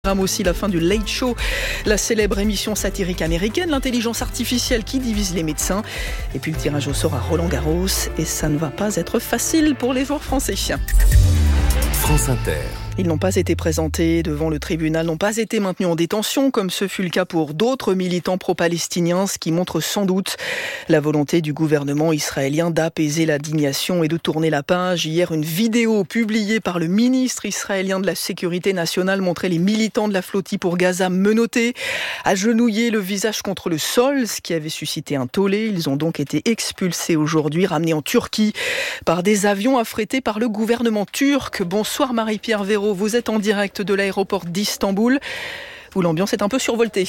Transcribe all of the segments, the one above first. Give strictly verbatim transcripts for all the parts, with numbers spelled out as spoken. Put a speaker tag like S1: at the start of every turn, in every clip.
S1: Aussi la fin du Late Show, la célèbre émission satirique américaine, l'intelligence artificielle qui divise les médecins, et puis le tirage au sort à Roland-Garros, et ça ne va pas être facile pour les joueurs français.
S2: France Inter.
S1: Ils n'ont pas été présentés devant le tribunal, n'ont pas été maintenus en détention, comme ce fut le cas pour d'autres militants pro-palestiniens, ce qui montre sans doute la volonté du gouvernement israélien d'apaiser l'indignation et de tourner la page. Hier, une vidéo publiée par le ministre israélien de la Sécurité nationale montrait les militants de la flottille pour Gaza menottés, agenouillés, le visage contre le sol, ce qui avait suscité un tollé. Ils ont donc été expulsés aujourd'hui, ramenés en Turquie par des avions affrétés par le gouvernement turc. Bonsoir Marie-Pierre Véraud. Vous êtes en direct de l'aéroport d'Istanbul, où l'ambiance est un peu survoltée.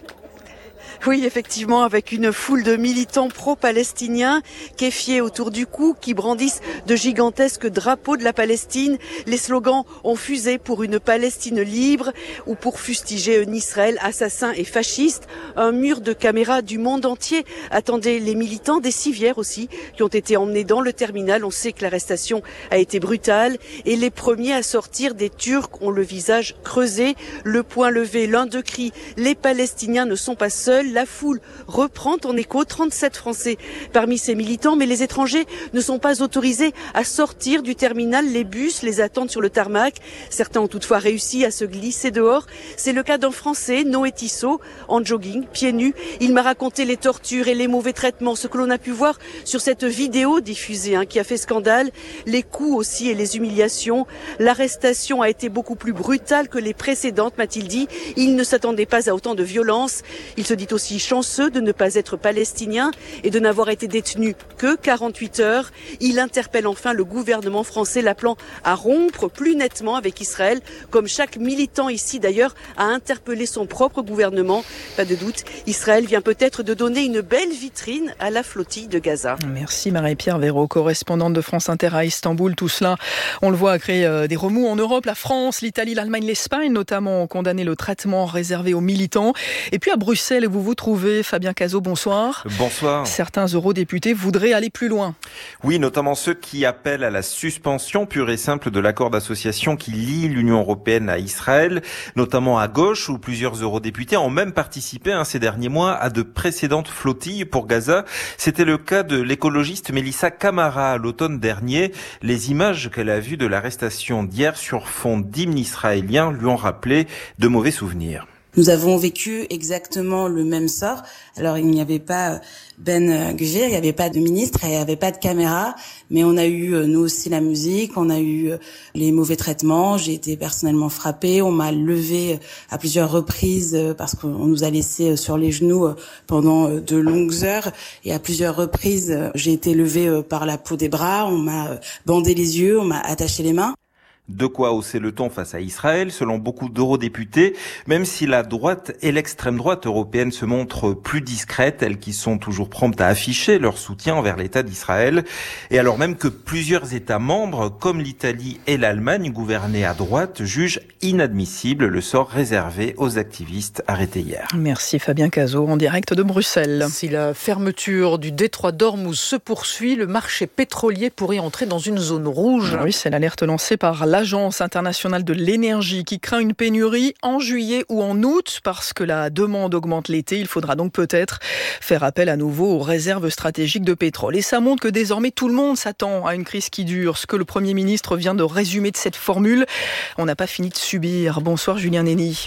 S3: Oui, effectivement, avec une foule de militants pro-palestiniens kéfiés autour du cou, qui brandissent de gigantesques drapeaux de la Palestine. Les slogans ont fusé pour une Palestine libre ou pour fustiger un Israël assassin et fasciste. Un mur de caméras du monde entier attendait les militants, des civières aussi, qui ont été emmenés dans le terminal. On sait que l'arrestation a été brutale et les premiers à sortir des Turcs ont le visage creusé, le poing levé. L'un d'eux crie « Les Palestiniens ne sont pas seuls ». La foule reprend en écho, trente-sept Français parmi ces militants, mais les étrangers ne sont pas autorisés à sortir du terminal. Les bus les attendent sur le tarmac. Certains ont toutefois réussi à se glisser dehors. C'est le cas d'un Français, Noé Tissot, en jogging, pieds nus. Il m'a raconté les tortures et les mauvais traitements, ce que l'on a pu voir sur cette vidéo diffusée hein, qui a fait scandale. Les coups aussi et les humiliations. L'arrestation a été beaucoup plus brutale que les précédentes, m'a-t-il dit. Il ne s'attendait pas à autant de violence. Il se dit aussi chanceux de ne pas être palestinien et de n'avoir été détenu que quarante-huit heures. Il interpelle enfin le gouvernement français, l'appelant à rompre plus nettement avec Israël, comme chaque militant ici d'ailleurs a interpellé son propre gouvernement. Pas de doute, Israël vient peut-être de donner une belle vitrine à la flottille de Gaza.
S1: Merci Marie-Pierre Véraud, correspondante de France Inter à Istanbul. Tout cela, on le voit, a créé des remous en Europe. La France, l'Italie, l'Allemagne, l'Espagne notamment ont condamné le traitement réservé aux militants. Et puis à Bruxelles, vous vous trouvez, Fabien Cazot, bonsoir.
S4: Bonsoir.
S1: Certains eurodéputés voudraient aller plus loin.
S4: Oui, notamment ceux qui appellent à la suspension pure et simple de l'accord d'association qui lie l'Union européenne à Israël, notamment à gauche, où plusieurs eurodéputés ont même participé hein, ces derniers mois à de précédentes flottilles pour Gaza. C'était le cas de l'écologiste Melissa Camara à l'automne dernier. Les images qu'elle a vues de l'arrestation d'hier sur fond d'hymne israélien lui ont rappelé de mauvais souvenirs.
S5: Nous avons vécu exactement le même sort. Alors, il n'y avait pas Ben Gvir, il n'y avait pas de ministre, il n'y avait pas de caméra, mais on a eu, nous aussi, la musique, on a eu les mauvais traitements. J'ai été personnellement frappée, on m'a levée à plusieurs reprises parce qu'on nous a laissé sur les genoux pendant de longues heures. Et à plusieurs reprises, j'ai été levée par la peau des bras, on m'a bandé les yeux, on m'a attaché les mains.
S4: De quoi hausser le ton face à Israël, selon beaucoup d'eurodéputés, même si la droite et l'extrême droite européenne se montrent plus discrètes, elles qui sont toujours promptes à afficher leur soutien envers l'État d'Israël, et alors même que plusieurs États membres, comme l'Italie et l'Allemagne, gouvernés à droite, jugent inadmissible le sort réservé aux activistes arrêtés hier.
S1: Merci Fabien Cazot, en direct de Bruxelles.
S6: Si la fermeture du détroit d'Ormuz se poursuit, le marché pétrolier pourrait entrer dans une zone rouge.
S1: Oui, c'est l'alerte lancée par l'Agence internationale de l'énergie qui craint une pénurie en juillet ou en août parce que la demande augmente l'été. Il faudra donc peut-être faire appel à nouveau aux réserves stratégiques de pétrole. Et ça montre que désormais tout le monde s'attend à une crise qui dure. Ce que le Premier ministre vient de résumer de cette formule, on n'a pas fini de subir. Bonsoir Julien Nény.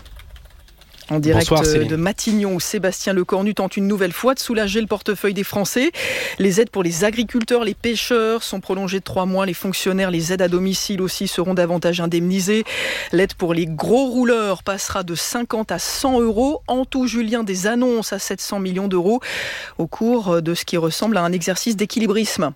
S1: En direct Bonsoir, de Matignon, où Sébastien Lecornu tente une nouvelle fois de soulager le portefeuille des Français. Les aides pour les agriculteurs, les pêcheurs sont prolongées de trois mois. Les fonctionnaires, les aides à domicile aussi seront davantage indemnisés. L'aide pour les gros rouleurs passera de cinquante à cent euros. En tout, Julien, des annonces à sept cents millions d'euros au cours de ce qui ressemble à un exercice d'équilibrisme.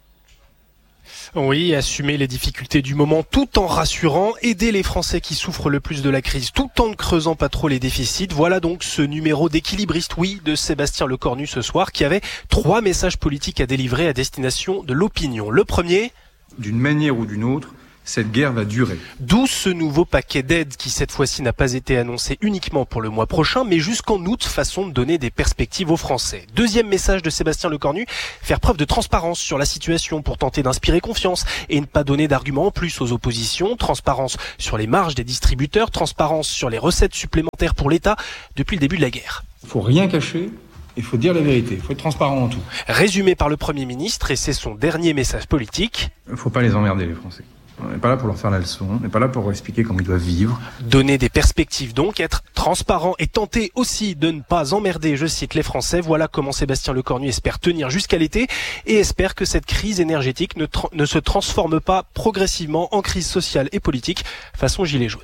S7: Oui, assumer les difficultés du moment tout en rassurant, aider les Français qui souffrent le plus de la crise tout en ne creusant pas trop les déficits. Voilà donc ce numéro d'équilibriste, oui, de Sébastien Lecornu ce soir, qui avait trois messages politiques à délivrer à destination de l'opinion. Le premier...
S8: D'une manière ou d'une autre, Cette guerre va durer.
S7: D'où ce nouveau paquet d'aide qui cette fois-ci n'a pas été annoncé uniquement pour le mois prochain, mais jusqu'en août, façon de donner des perspectives aux Français. Deuxième message de Sébastien Lecornu, faire preuve de transparence sur la situation pour tenter d'inspirer confiance et ne pas donner d'arguments en plus aux oppositions. Transparence sur les marges des distributeurs, transparence sur les recettes supplémentaires pour l'État depuis le début de la guerre.
S8: Il ne faut rien cacher. Il faut dire la vérité, il faut être transparent en tout.
S7: Résumé par le Premier ministre, et c'est son dernier message politique.
S8: Il ne faut pas les emmerder, les Français. On n'est pas là pour leur faire la leçon, on n'est pas là pour leur expliquer comment ils doivent vivre.
S7: Donner des perspectives donc, être transparent et tenter aussi de ne pas emmerder, je cite, les Français. Voilà comment Sébastien Lecornu espère tenir jusqu'à l'été et espère que cette crise énergétique ne, tra- ne se transforme pas progressivement en crise sociale et politique façon gilet jaune.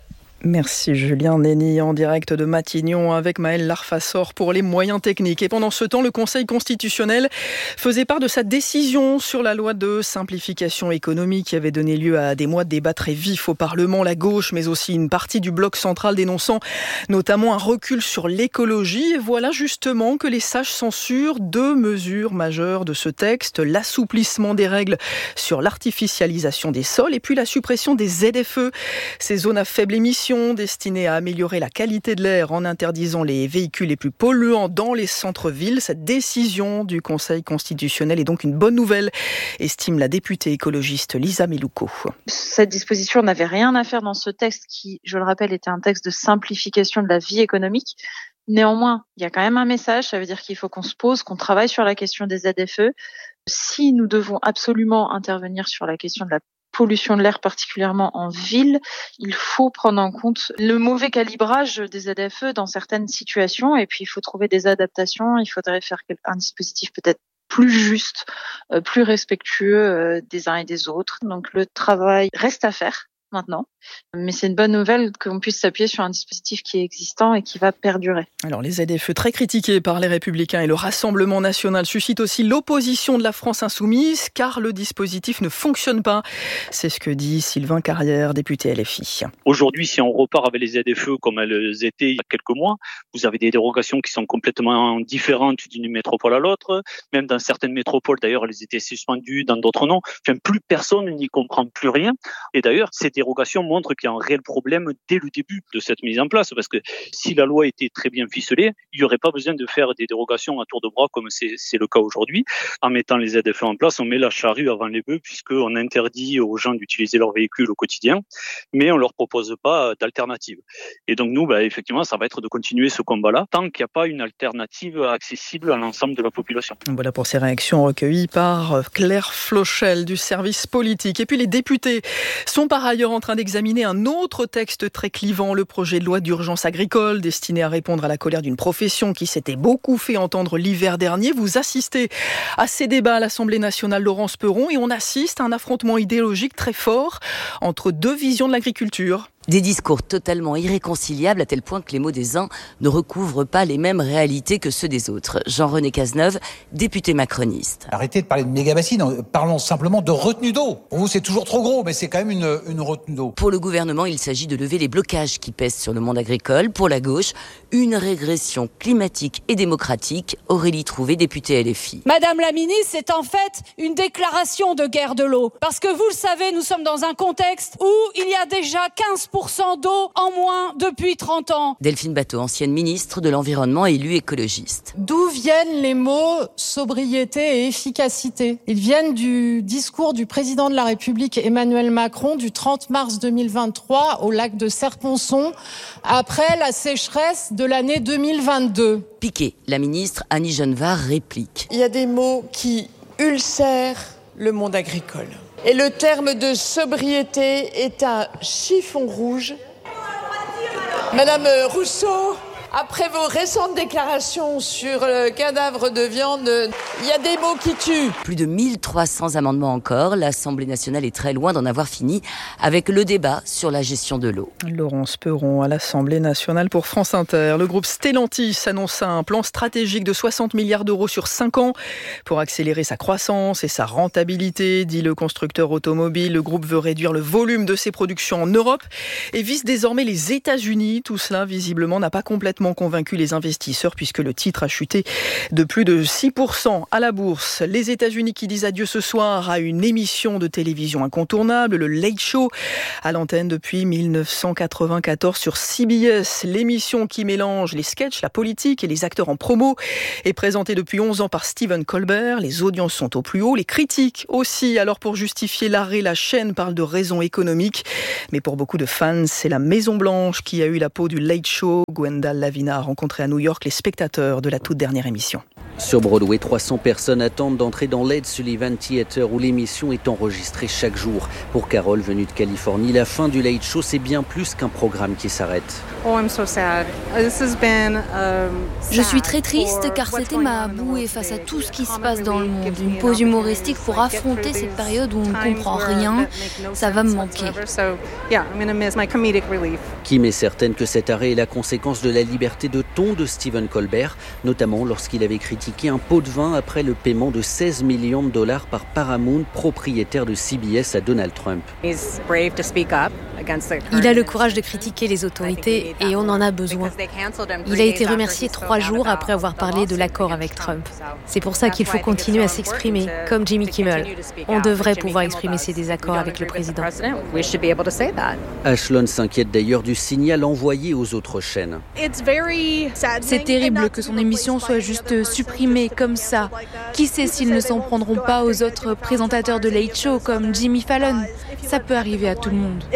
S1: Merci Julien Néni en direct de Matignon avec Maël Larfassor pour les moyens techniques. Et pendant ce temps, le Conseil constitutionnel faisait part de sa décision sur la loi de simplification économique qui avait donné lieu à des mois de débats très vifs au Parlement. La gauche, mais aussi une partie du bloc central dénonçant notamment un recul sur l'écologie. Et voilà justement que les sages censurent deux mesures majeures de ce texte. L'assouplissement des règles sur l'artificialisation des sols et puis la suppression des Z F E, ces zones à faible émission destinée à améliorer la qualité de l'air en interdisant les véhicules les plus polluants dans les centres-villes. Cette décision du Conseil constitutionnel est donc une bonne nouvelle, estime la députée écologiste Lisa Melouko.
S9: Cette disposition n'avait rien à faire dans ce texte qui, je le rappelle, était un texte de simplification de la vie économique. Néanmoins, il y a quand même un message, ça veut dire qu'il faut qu'on se pose, qu'on travaille sur la question des Z F E. Si nous devons absolument intervenir sur la question de la pollution de l'air, particulièrement en ville, il faut prendre en compte le mauvais calibrage des Z F E dans certaines situations et puis il faut trouver des adaptations, il faudrait faire un dispositif peut-être plus juste, plus respectueux des uns et des autres. Donc le travail reste à faire maintenant, mais c'est une bonne nouvelle qu'on puisse s'appuyer sur un dispositif qui est existant et qui va perdurer.
S1: Alors les Z F E très critiqués par les Républicains et le Rassemblement National suscitent aussi l'opposition de la France Insoumise car le dispositif ne fonctionne pas. C'est ce que dit Sylvain Carrière, député L F I.
S10: Aujourd'hui, si on repart avec les Z F E comme elles étaient il y a quelques mois, vous avez des dérogations qui sont complètement différentes d'une métropole à l'autre. Même dans certaines métropoles, d'ailleurs, elles étaient suspendues, dans d'autres non. Enfin, plus personne n'y comprend plus rien. Et d'ailleurs, ces dérogations montrent qu'il y a un réel problème dès le début de cette mise en place. Parce que si la loi était très bien ficelée, il n'y aurait pas besoin de faire des dérogations à tour de bras comme c'est, c'est le cas aujourd'hui. En mettant les Z F E en place, on met la charrue avant les bœufs puisqu'on interdit aux gens d'utiliser leur véhicule au quotidien, mais on leur propose pas d'alternative. Et donc nous, bah, effectivement, ça va être de continuer ce combat-là tant qu'il n'y a pas une alternative accessible à l'ensemble de la population.
S1: Voilà pour ces réactions recueillies par Claire Flochel du service politique. Et puis les députés sont par ailleurs en train d'examiner un autre texte très clivant, le projet de loi d'urgence agricole destiné à répondre à la colère d'une profession qui s'était beaucoup fait entendre l'hiver dernier. Vous assistez à ces débats à l'Assemblée nationale, Laurence Perron, et on assiste à un affrontement idéologique très fort entre deux visions de l'agriculture.
S11: Des discours totalement irréconciliables à tel point que les mots des uns ne recouvrent pas les mêmes réalités que ceux des autres. Jean-René Cazeneuve, député macroniste.
S12: Arrêtez de parler de méga-bassines, parlons simplement de retenue d'eau. Pour vous, c'est toujours trop gros, mais c'est quand même une, une retenue d'eau.
S11: Pour le gouvernement, il s'agit de lever les blocages qui pèsent sur le monde agricole. Pour la gauche, une régression climatique et démocratique. Aurélie Trouvé, députée L F I.
S13: Madame la ministre, c'est en fait une déclaration de guerre de l'eau. Parce que vous le savez, nous sommes dans un contexte où il y a déjà quinze pour cent d'eau en moins depuis trente ans.
S11: Delphine Batho, ancienne ministre de l'Environnement, élue écologiste.
S14: D'où viennent les mots sobriété et efficacité ? Ils viennent du discours du président de la République Emmanuel Macron du trente mars deux mille vingt-trois au lac de Serponçon, après la sécheresse de l'année deux mille vingt-deux.
S11: Piqué, la ministre Annie Genevard réplique.
S15: Il y a des mots qui ulcèrent le monde agricole. Et le terme de sobriété est un chiffon rouge. Madame Rousseau, après vos récentes déclarations sur le cadavre de viande, il y a des mots qui tuent.
S11: Plus de mille trois cents amendements encore. L'Assemblée nationale est très loin d'en avoir fini avec le débat sur la gestion de l'eau.
S1: Laurence Perron à l'Assemblée nationale pour France Inter. Le groupe Stellantis annonce un plan stratégique de soixante milliards d'euros sur cinq ans pour accélérer sa croissance et sa rentabilité, dit le constructeur automobile. Le groupe veut réduire le volume de ses productions en Europe et vise désormais les États-Unis. Tout cela, visiblement, n'a pas complètement pratiquement convaincu les investisseurs puisque le titre a chuté de plus de six pour cent à la bourse. Les États-Unis qui disent adieu ce soir à une émission de télévision incontournable, le Late Show, à l'antenne depuis dix-neuf cent quatre-vingt-quatorze sur C B S. L'émission qui mélange les sketchs, la politique et les acteurs en promo est présentée depuis onze ans par Stephen Colbert. Les audiences sont au plus haut, les critiques aussi. Alors pour justifier l'arrêt, la chaîne parle de raisons économiques. Mais pour beaucoup de fans, c'est la Maison-Blanche qui a eu la peau du Late Show. Gwenda Lavina a rencontré à New York les spectateurs de la toute dernière émission.
S16: Sur Broadway, trois cents personnes attendent d'entrer dans l'Ed Sullivan Theatre où l'émission est enregistrée chaque jour. Pour Carole, venue de Californie, la fin du Late Show, c'est bien plus qu'un programme qui s'arrête.
S17: Oh, I'm so sad. This has been, um,
S18: Je suis très triste car c'était ma bouée face à tout ce qui se passe dans le monde. Une pause humoristique pour affronter cette période où on ne comprend rien. Ça va me manquer.
S16: Kim est certaine que cet arrêt est la conséquence de la liberté de ton de Stephen Colbert, notamment lorsqu'il avait critiqué un pot de vin après le paiement de seize millions de dollars par Paramount, propriétaire de C B S, à Donald Trump.
S18: Il a le courage de critiquer les autorités et on en a besoin. Il a été remercié trois jours après avoir parlé de l'accord avec Trump. C'est pour ça qu'il faut continuer à s'exprimer, comme Jimmy Kimmel. On devrait pouvoir exprimer ses désaccords avec le président.
S16: Ashlon s'inquiète d'ailleurs du signal envoyé aux autres chaînes.
S19: C'est terrible que son émission soit juste supprimée comme ça. Qui sait s'ils ne s'en prendront pas aux autres présentateurs de Late Show comme Jimmy Fallon. Ça peut arriver à tout le monde.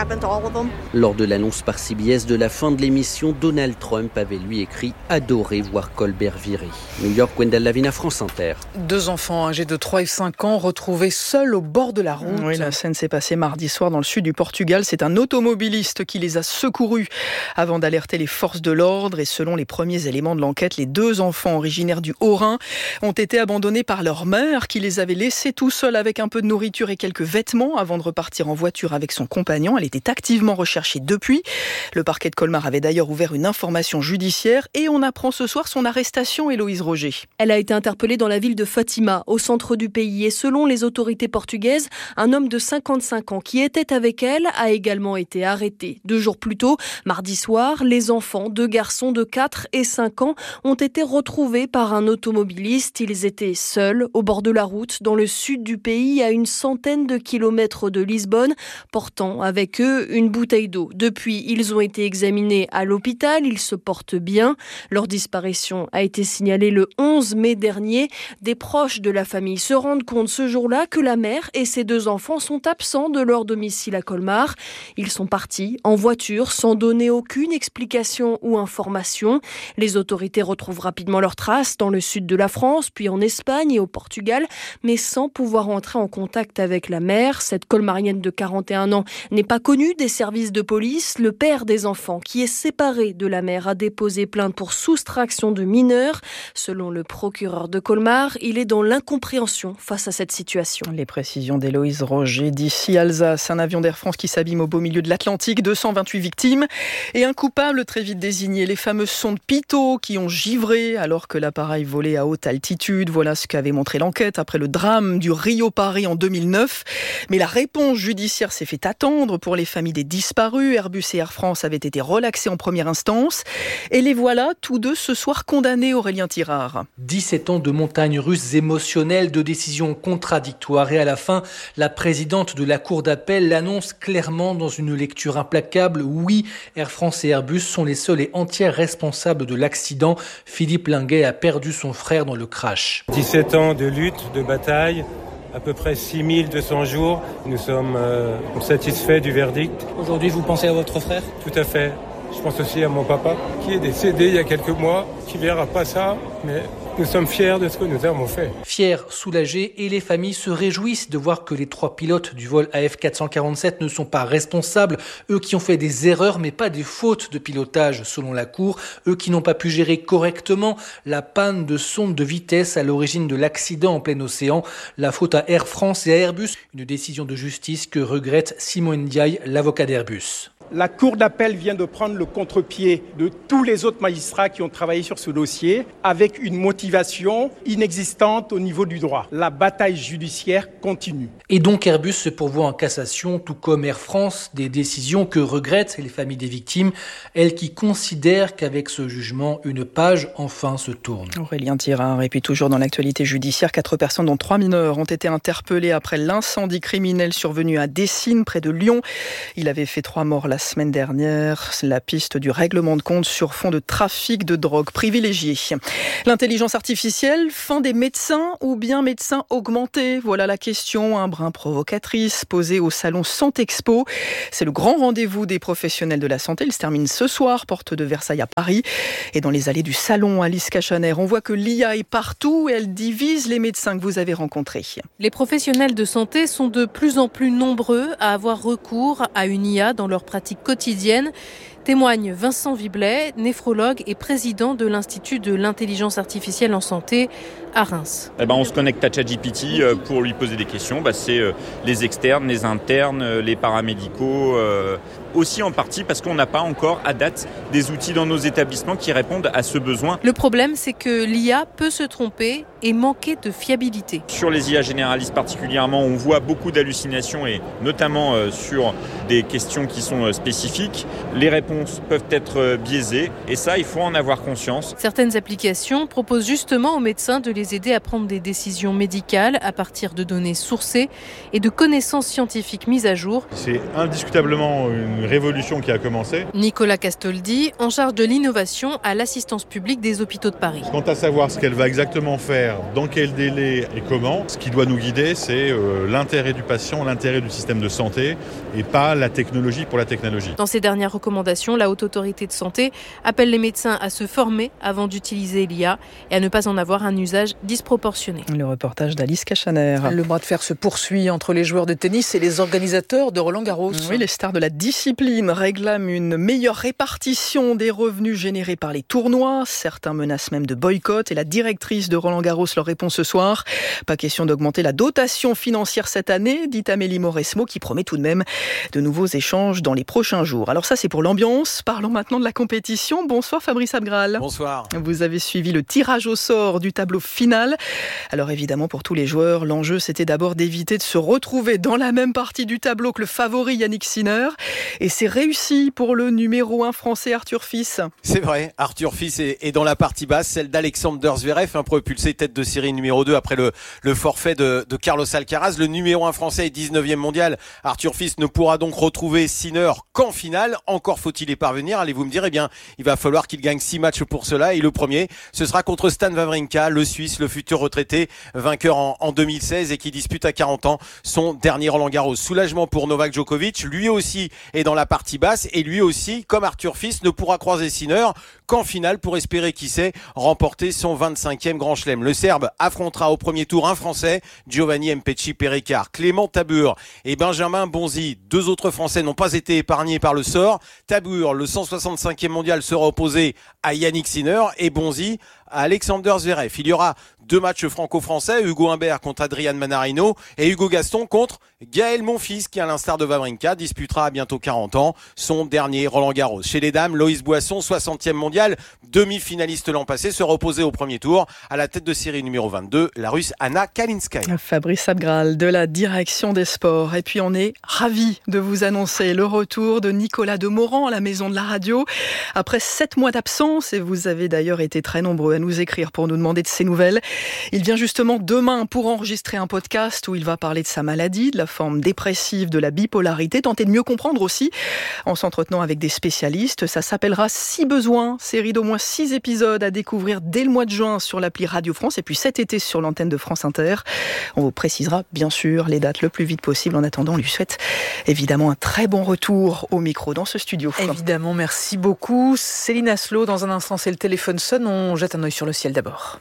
S16: Lors de l'annonce par C B S de la fin de l'émission, Donald Trump avait lui écrit « Adorer voir Colbert viré ». New York, Gwenda Lavina, France Inter.
S6: Deux enfants âgés de trois et cinq ans retrouvés seuls au bord de la route.
S1: Oui, la scène s'est passée mardi soir dans le sud du Portugal. C'est un automobiliste qui les a secourus avant d'alerter les forces de l'ordre. Et selon les premiers éléments de l'enquête, les deux enfants originaires du Haut-Rhin ont été abandonnés par leur mère qui les avait laissés tout seuls avec un peu de nourriture et quelques vêtements avant de repartir en voiture avec son compagnon. Elle était activement recherchée depuis. Le parquet de Colmar avait d'ailleurs ouvert une information judiciaire et on apprend ce soir son arrestation, Héloïse Roger.
S20: Elle a été interpellée dans la ville de Fatima, au centre du pays. Et selon les autorités portugaises, un homme de cinquante-cinq ans qui était avec elle a également été arrêté. Deux jours plus tôt, mardi soir, les enfants, deux garçons de quatre et cinq ans, ont été retrouvés par un automobiliste. Ils étaient seuls au bord de la route dans le sud du pays, à une centaine de kilomètres de Lisbonne, portant avec eux une bouteille d'eau. Depuis, ils ont été examinés à l'hôpital. Ils se portent bien. Leur disparition a été signalée le onze mai dernier. Des proches de la famille se rendent compte ce jour-là que la mère et ses deux enfants sont absents de leur domicile à Colmar. Ils sont partis en voiture sans donner aucune explication ou information. Les autorités retrouvent rapidement leurs traces dans le sud de la France, puis en Espagne et au Portugal, mais sans pouvoir entrer en contact avec la mère. Cette colmarienne de quarante et un ans n'est pas connue des services de police. Le père des enfants, qui est séparé de la mère, a déposé plainte pour soustraction de mineurs. Selon le procureur de Colmar, il est dans l'incompréhension face à cette situation.
S1: Les précisions d'Héloïse Roger. D'ici Alsace, un avion d'Air France qui s'abîme au beau milieu de l'Atlantique, deux cent vingt-huit victimes et un coupable très vite désigné. Les fameuses sondes Pitot qui ont givré alors que l'appareil volait à haute altitude. Voilà ce qu'avait montré l'enquête après le drame du Rio-Paris en deux mille neuf. Mais la réponse judiciaire s'est fait attendre pour les familles des disparus. Airbus et Air France avaient été relaxés en première instance. Et les voilà, tous deux ce soir condamnés, Aurélien Tirard.
S21: dix-sept ans de montagnes russes émotionnelles, de décisions contradictoires. Et à la fin, la présidente de la Cour d'appel l'annonce clairement dans une lecture implacable. Oui, Air France et Airbus sont les seuls et entiers responsables de l'accident. Philippe Linguet a perdu son frère dans le crash.
S22: dix-sept ans de lutte, de bataille, à peu près six mille deux cents jours. Nous sommes euh, satisfaits du verdict.
S21: Aujourd'hui, vous pensez à votre frère ?
S22: Tout à fait. Je pense aussi à mon papa, qui est décédé il y a quelques mois, qui verra pas ça, mais nous sommes fiers de ce que nous avons fait.
S21: Fiers, soulagés, et les familles se réjouissent de voir que les trois pilotes du vol A F quatre cent quarante-sept ne sont pas responsables. Eux qui ont fait des erreurs, mais pas des fautes de pilotage, selon la Cour. Eux qui n'ont pas pu gérer correctement la panne de sonde de vitesse à l'origine de l'accident en plein océan. La faute à Air France et à Airbus. Une décision de justice que regrette Simon Ndiaye, l'avocat d'Airbus.
S2: La Cour d'appel vient de prendre le contre-pied de tous les autres magistrats qui ont travaillé sur ce dossier avec une motivation inexistante au niveau du droit. La bataille judiciaire continue.
S21: Et donc Airbus se pourvoit en cassation, tout comme Air France, des décisions que regrettent les familles des victimes, elles qui considèrent qu'avec ce jugement, une page enfin se tourne.
S1: Aurélien Tirard, et puis toujours dans l'actualité judiciaire, quatre personnes dont trois mineurs ont été interpellées après l'incendie criminel survenu à Dessines, près de Lyon. Il avait fait trois morts la semaine dernière. La piste du règlement de compte sur fond de trafic de drogue privilégié. L'intelligence artificielle, fin des médecins ou bien médecins augmentés? Voilà la question, un brin provocatrice, posée au salon Santexpo. C'est le grand rendez-vous des professionnels de la santé. Il se termine ce soir, porte de Versailles à Paris. Et dans les allées du salon, Alice Cachaner, on voit que l'I A est partout et elle divise les médecins que vous avez rencontrés.
S3: Les professionnels de santé sont de plus en plus nombreux à avoir recours à une I A dans leur pratique quotidienne. Témoigne Vincent Viblet, néphrologue et président de l'Institut de l'intelligence artificielle en santé à Reims.
S23: Eh ben, on se connecte à ChatGPT pour lui poser des questions. Bah, c'est les externes, les internes, les paramédicaux, euh, aussi en partie parce qu'on n'a pas encore à date des outils dans nos établissements qui répondent à ce besoin.
S3: Le problème, c'est que l'I A peut se tromper et manquer de fiabilité.
S23: Sur les I A généralistes particulièrement, on voit beaucoup d'hallucinations et notamment euh, sur des questions qui sont euh, spécifiques. Les réponses peuvent être biaisées et ça, il faut en avoir conscience.
S3: Certaines applications proposent justement aux médecins de les aider à prendre des décisions médicales à partir de données sourcées et de connaissances scientifiques mises à jour.
S24: C'est indiscutablement une révolution qui a commencé.
S3: Nicolas Castoldi, en charge de l'innovation à l'assistance publique des hôpitaux de Paris.
S24: Quant à savoir ce qu'elle va exactement faire, dans quel délai et comment, ce qui doit nous guider, c'est euh, l'intérêt du patient, l'intérêt du système de santé et pas la technologie pour la technologie.
S3: Dans ses dernières recommandations, la Haute Autorité de Santé appelle les médecins à se former avant d'utiliser l'I A et à ne pas en avoir un usage disproportionné.
S1: Le reportage d'Alice Cachaner.
S6: Le bras de fer se poursuit entre les joueurs de tennis et les organisateurs de Roland-Garros.
S1: Oui, les stars de la discipline réclament une meilleure répartition des revenus générés par les tournois. Certains menacent même de boycott et la directrice de Roland-Garros leur répond ce soir. Pas question d'augmenter la dotation financière cette année, dit Amélie Mauresmo, qui promet tout de même de nouveaux échanges dans les prochains jours. Alors ça, c'est pour l'ambiance. Parlons maintenant de la compétition. Bonsoir Fabrice Abgral.
S25: Bonsoir.
S1: Vous avez suivi le tirage au sort du tableau final. Alors évidemment, pour tous les joueurs, l'enjeu c'était d'abord d'éviter de se retrouver dans la même partie du tableau que le favori Yannick Sinner. Et c'est réussi pour le numéro un français Arthur Fils.
S25: C'est vrai, Arthur Fils est, est dans la partie basse, celle d'Alexander Zverev, un propulsé tête de série numéro deux après le, le forfait de, de Carlos Alcaraz. Le numéro un français est dix-neuvième mondial. Arthur Fils ne pourra donc retrouver Sinner qu'en finale. Encore faut-il y parvenir. Allez-vous me dire, eh bien, il va falloir qu'il gagne six matchs pour cela. Et le premier, ce sera contre Stan Wawrinka, le Suisse, le futur retraité, vainqueur en, en deux mille seize et qui dispute à quarante ans son dernier Roland-Garros. Soulagement pour Novak Djokovic, lui aussi est dans la partie basse et lui aussi, comme Arthur Fils, ne pourra croiser Sinner qu'en finale pour espérer, qui sait, remporter son vingt-cinquième Grand Chelem. Le Serbe affrontera au premier tour un Français, Giovanni Mpetshi Perricard. Clément Tabur et Benjamin Bonzi, deux autres Français, n'ont pas été épargnés par le sort. Tabur, le cent soixante-cinquième mondial, sera opposé à Yannick Sinner et Bonzi à Alexander Zverev. Il y aura deux matchs franco-français, Hugo Humbert contre Adrian Manarino et Hugo Gaston contre Gaël Monfils, qui à l'instar de Wawrinka disputera à bientôt quarante ans son dernier Roland-Garros. Chez les dames, Loïs Boisson, soixantième mondial, demi-finaliste l'an passé, sera opposé au premier tour à la tête de série numéro vingt-deux, la Russe Anna Kalinskaya.
S1: Fabrice Abgral de la direction des sports. Et puis on est ravis de vous annoncer le retour de Nicolas Demorand à la maison de la radio. Après sept mois d'absence, et vous avez d'ailleurs été très nombreux à nous écrire pour nous demander de ses nouvelles, il vient justement demain pour enregistrer un podcast où il va parler de sa maladie, de la forme dépressive, de la bipolarité, tenter de mieux comprendre aussi en s'entretenant avec des spécialistes. Ça s'appellera Si besoin, série d'au moins six épisodes à découvrir dès le mois de juin sur l'appli Radio France et puis cet été sur l'antenne de France Inter. On vous précisera bien sûr les dates le plus vite possible. En attendant, on lui souhaite évidemment un très bon retour au micro dans ce studio.
S6: Évidemment, merci beaucoup. Céline Aslo, dans un instant, c'est le téléphone sonne. On jette un œil sur le ciel d'abord.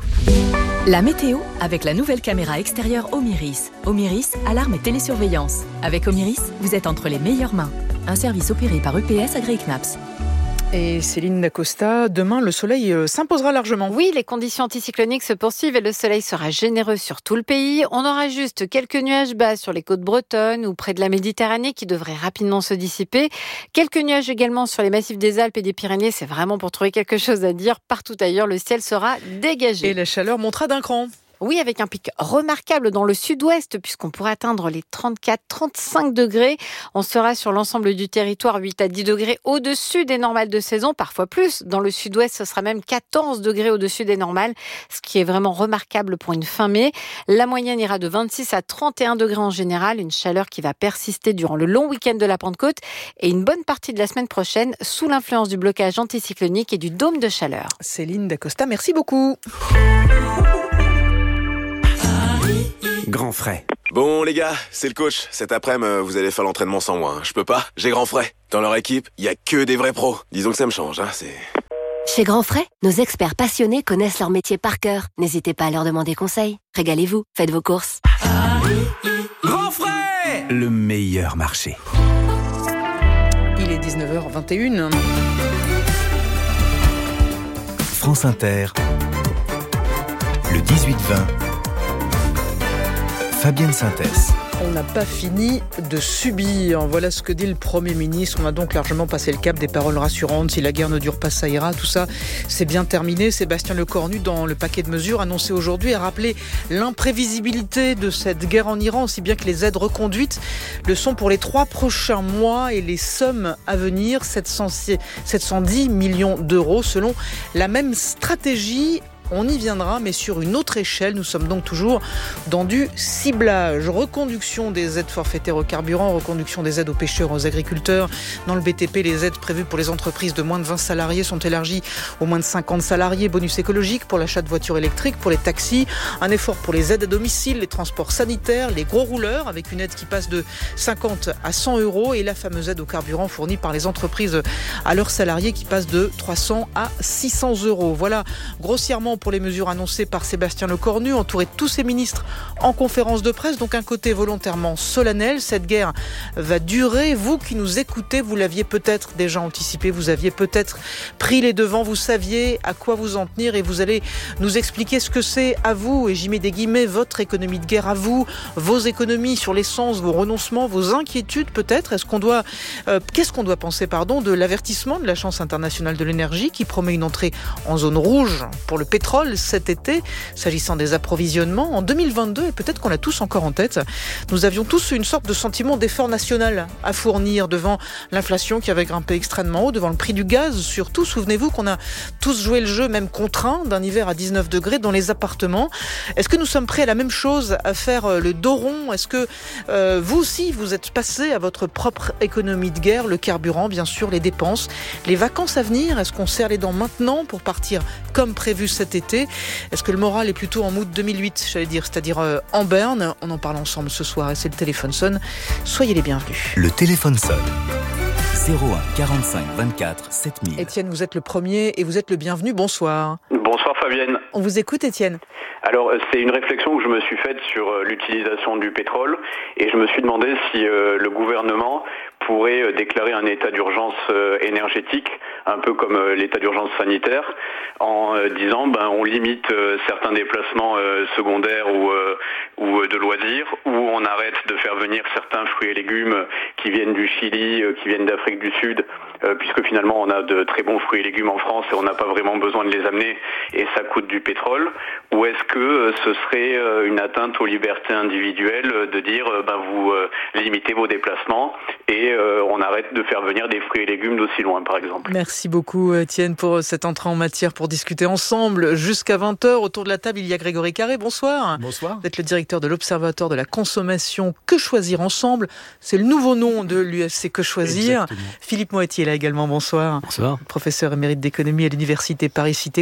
S26: La météo avec la nouvelle caméra extérieure Omiris. Omiris, alarme et télésurveillance. Avec Omiris, vous êtes entre les meilleures mains. Un service opéré par U P S agréé C N A P S.
S6: Et Céline Dacosta, demain, le soleil s'imposera largement.
S4: Oui, les conditions anticycloniques se poursuivent et le soleil sera généreux sur tout le pays. On aura juste quelques nuages bas sur les côtes bretonnes ou près de la Méditerranée qui devraient rapidement se dissiper. Quelques nuages également sur les massifs des Alpes et des Pyrénées. C'est vraiment pour trouver quelque chose à dire. Partout ailleurs, le ciel sera dégagé.
S6: Et la chaleur montera d'un cran.
S4: Oui, avec un pic remarquable dans le sud-ouest, puisqu'on pourrait atteindre les trente-quatre à trente-cinq degrés. On sera sur l'ensemble du territoire huit à dix degrés au-dessus des normales de saison, parfois plus. Dans le sud-ouest, ce sera même quatorze degrés au-dessus des normales, ce qui est vraiment remarquable pour une fin mai. La moyenne ira de vingt-six à trente et un degrés en général, une chaleur qui va persister durant le long week-end de la Pentecôte et une bonne partie de la semaine prochaine sous l'influence du blocage anticyclonique et du dôme de chaleur.
S6: Céline Dacosta, merci beaucoup.
S5: Grand frais. Bon les gars, c'est le coach. Cet après-midi, vous allez faire l'entraînement sans moi. Hein. Je peux pas, j'ai Grand frais. Dans leur équipe, il y a que des vrais pros. Disons que ça me change, hein, c'est...
S7: Chez Grand frais, nos experts passionnés connaissent leur métier par cœur. N'hésitez pas à leur demander conseil. Régalez-vous, faites vos courses.
S5: Grand frais, le meilleur marché.
S6: Il est dix-neuf heures vingt et une.
S5: France Inter, le dix-huit vingt. Fabienne Synthèse.
S6: On n'a pas fini de subir. Voilà ce que dit le Premier ministre. On a donc largement passé le cap des paroles rassurantes. Si la guerre ne dure pas, ça ira. Tout ça, c'est bien terminé. Sébastien Lecornu, dans le paquet de mesures annoncé aujourd'hui, a rappelé l'imprévisibilité de cette guerre en Iran, aussi bien que les aides reconduites le sont pour les trois prochains mois et les sommes à venir, sept cent dix millions d'euros, selon la même stratégie. On y viendra, mais sur une autre échelle. Nous sommes donc toujours dans du ciblage. Reconduction des aides forfaitaires aux carburants, reconduction des aides aux pêcheurs, aux agriculteurs. Dans le B T P, les aides prévues pour les entreprises de moins de vingt salariés sont élargies aux moins de cinquante salariés. Bonus écologique pour l'achat de voitures électriques, pour les taxis. Un effort pour les aides à domicile, les transports sanitaires, les gros rouleurs, avec une aide qui passe de cinquante à cent euros. Et la fameuse aide aux carburants fournie par les entreprises à leurs salariés qui passe de trois cents à six cents euros. Voilà, grossièrement, pour les mesures annoncées par Sébastien Lecornu, entouré de tous ses ministres en conférence de presse. Donc un côté volontairement solennel. Cette guerre va durer. Vous qui nous écoutez, vous l'aviez peut-être déjà anticipé, vous aviez peut-être pris les devants, vous saviez à quoi vous en tenir et vous allez nous expliquer ce que c'est à vous, et j'y mets des guillemets, votre économie de guerre à vous, vos économies sur l'essence, vos renoncements, vos inquiétudes peut-être. Est-ce qu'on doit, euh, qu'est-ce qu'on doit penser pardon, de l'avertissement de l'Agence internationale de l'énergie qui promet une entrée en zone rouge pour le pétrole cet été, s'agissant des approvisionnements en deux mille vingt-deux, et peut-être qu'on l'a tous encore en tête. Nous avions tous une sorte de sentiment d'effort national à fournir devant l'inflation qui avait grimpé extrêmement haut, devant le prix du gaz surtout. Souvenez-vous qu'on a tous joué le jeu, même contraint, d'un hiver à dix-neuf degrés dans les appartements. Est-ce que nous sommes prêts à la même chose, à faire le dos rond? Est-ce que euh, vous aussi, vous êtes passé à votre propre économie de guerre, le carburant, bien sûr, les dépenses, les vacances à venir? Est-ce qu'on serre les dents maintenant pour partir comme prévu cet été? Est-ce que le moral est plutôt en mood deux mille huit, j'allais dire, c'est-à-dire euh, en berne? On en parle ensemble ce soir et c'est le téléphone sonne. Soyez les bienvenus.
S5: Le téléphone sonne. zéro un quarante-cinq vingt-quatre sept mille.
S6: Étienne, vous êtes le premier et vous êtes le bienvenu. Bonsoir.
S8: Bonsoir Fabienne.
S6: On vous écoute, Étienne.
S8: Alors c'est une réflexion que je me suis faite sur euh, l'utilisation du pétrole et je me suis demandé si euh, le gouvernement pourrait euh, déclarer un état d'urgence euh, énergétique, un peu comme euh, l'état d'urgence sanitaire, en euh, disant ben on limite euh, certains déplacements euh, secondaires ou euh, ou de loisirs, ou on arrête de faire venir certains fruits et légumes qui viennent du Chili, euh, qui viennent d'Afrique du Sud, euh, puisque finalement on a de très bons fruits et légumes en France et on n'a pas vraiment besoin de les amener et ça coûte du pétrole. Ou est-ce que euh, ce serait euh, une atteinte aux libertés individuelles euh, de dire euh, ben vous euh, limitez vos déplacements et euh, on arrête de faire venir des fruits et légumes d'aussi loin, par exemple.
S6: Merci beaucoup Étienne pour cette entrée en matière pour discuter ensemble jusqu'à vingt heures. Autour de la table, il y a Grégory Carré. Bonsoir.
S9: Bonsoir.
S6: Vous êtes le directeur de l'Observatoire de la consommation Que Choisir Ensemble. C'est le nouveau nom de l'U F C Que Choisir. Exactement. Philippe Moëtier est là également. Bonsoir.
S9: Bonsoir.
S6: Professeur émérite d'économie à l'Université Paris-Cité. Vous êtes confondateur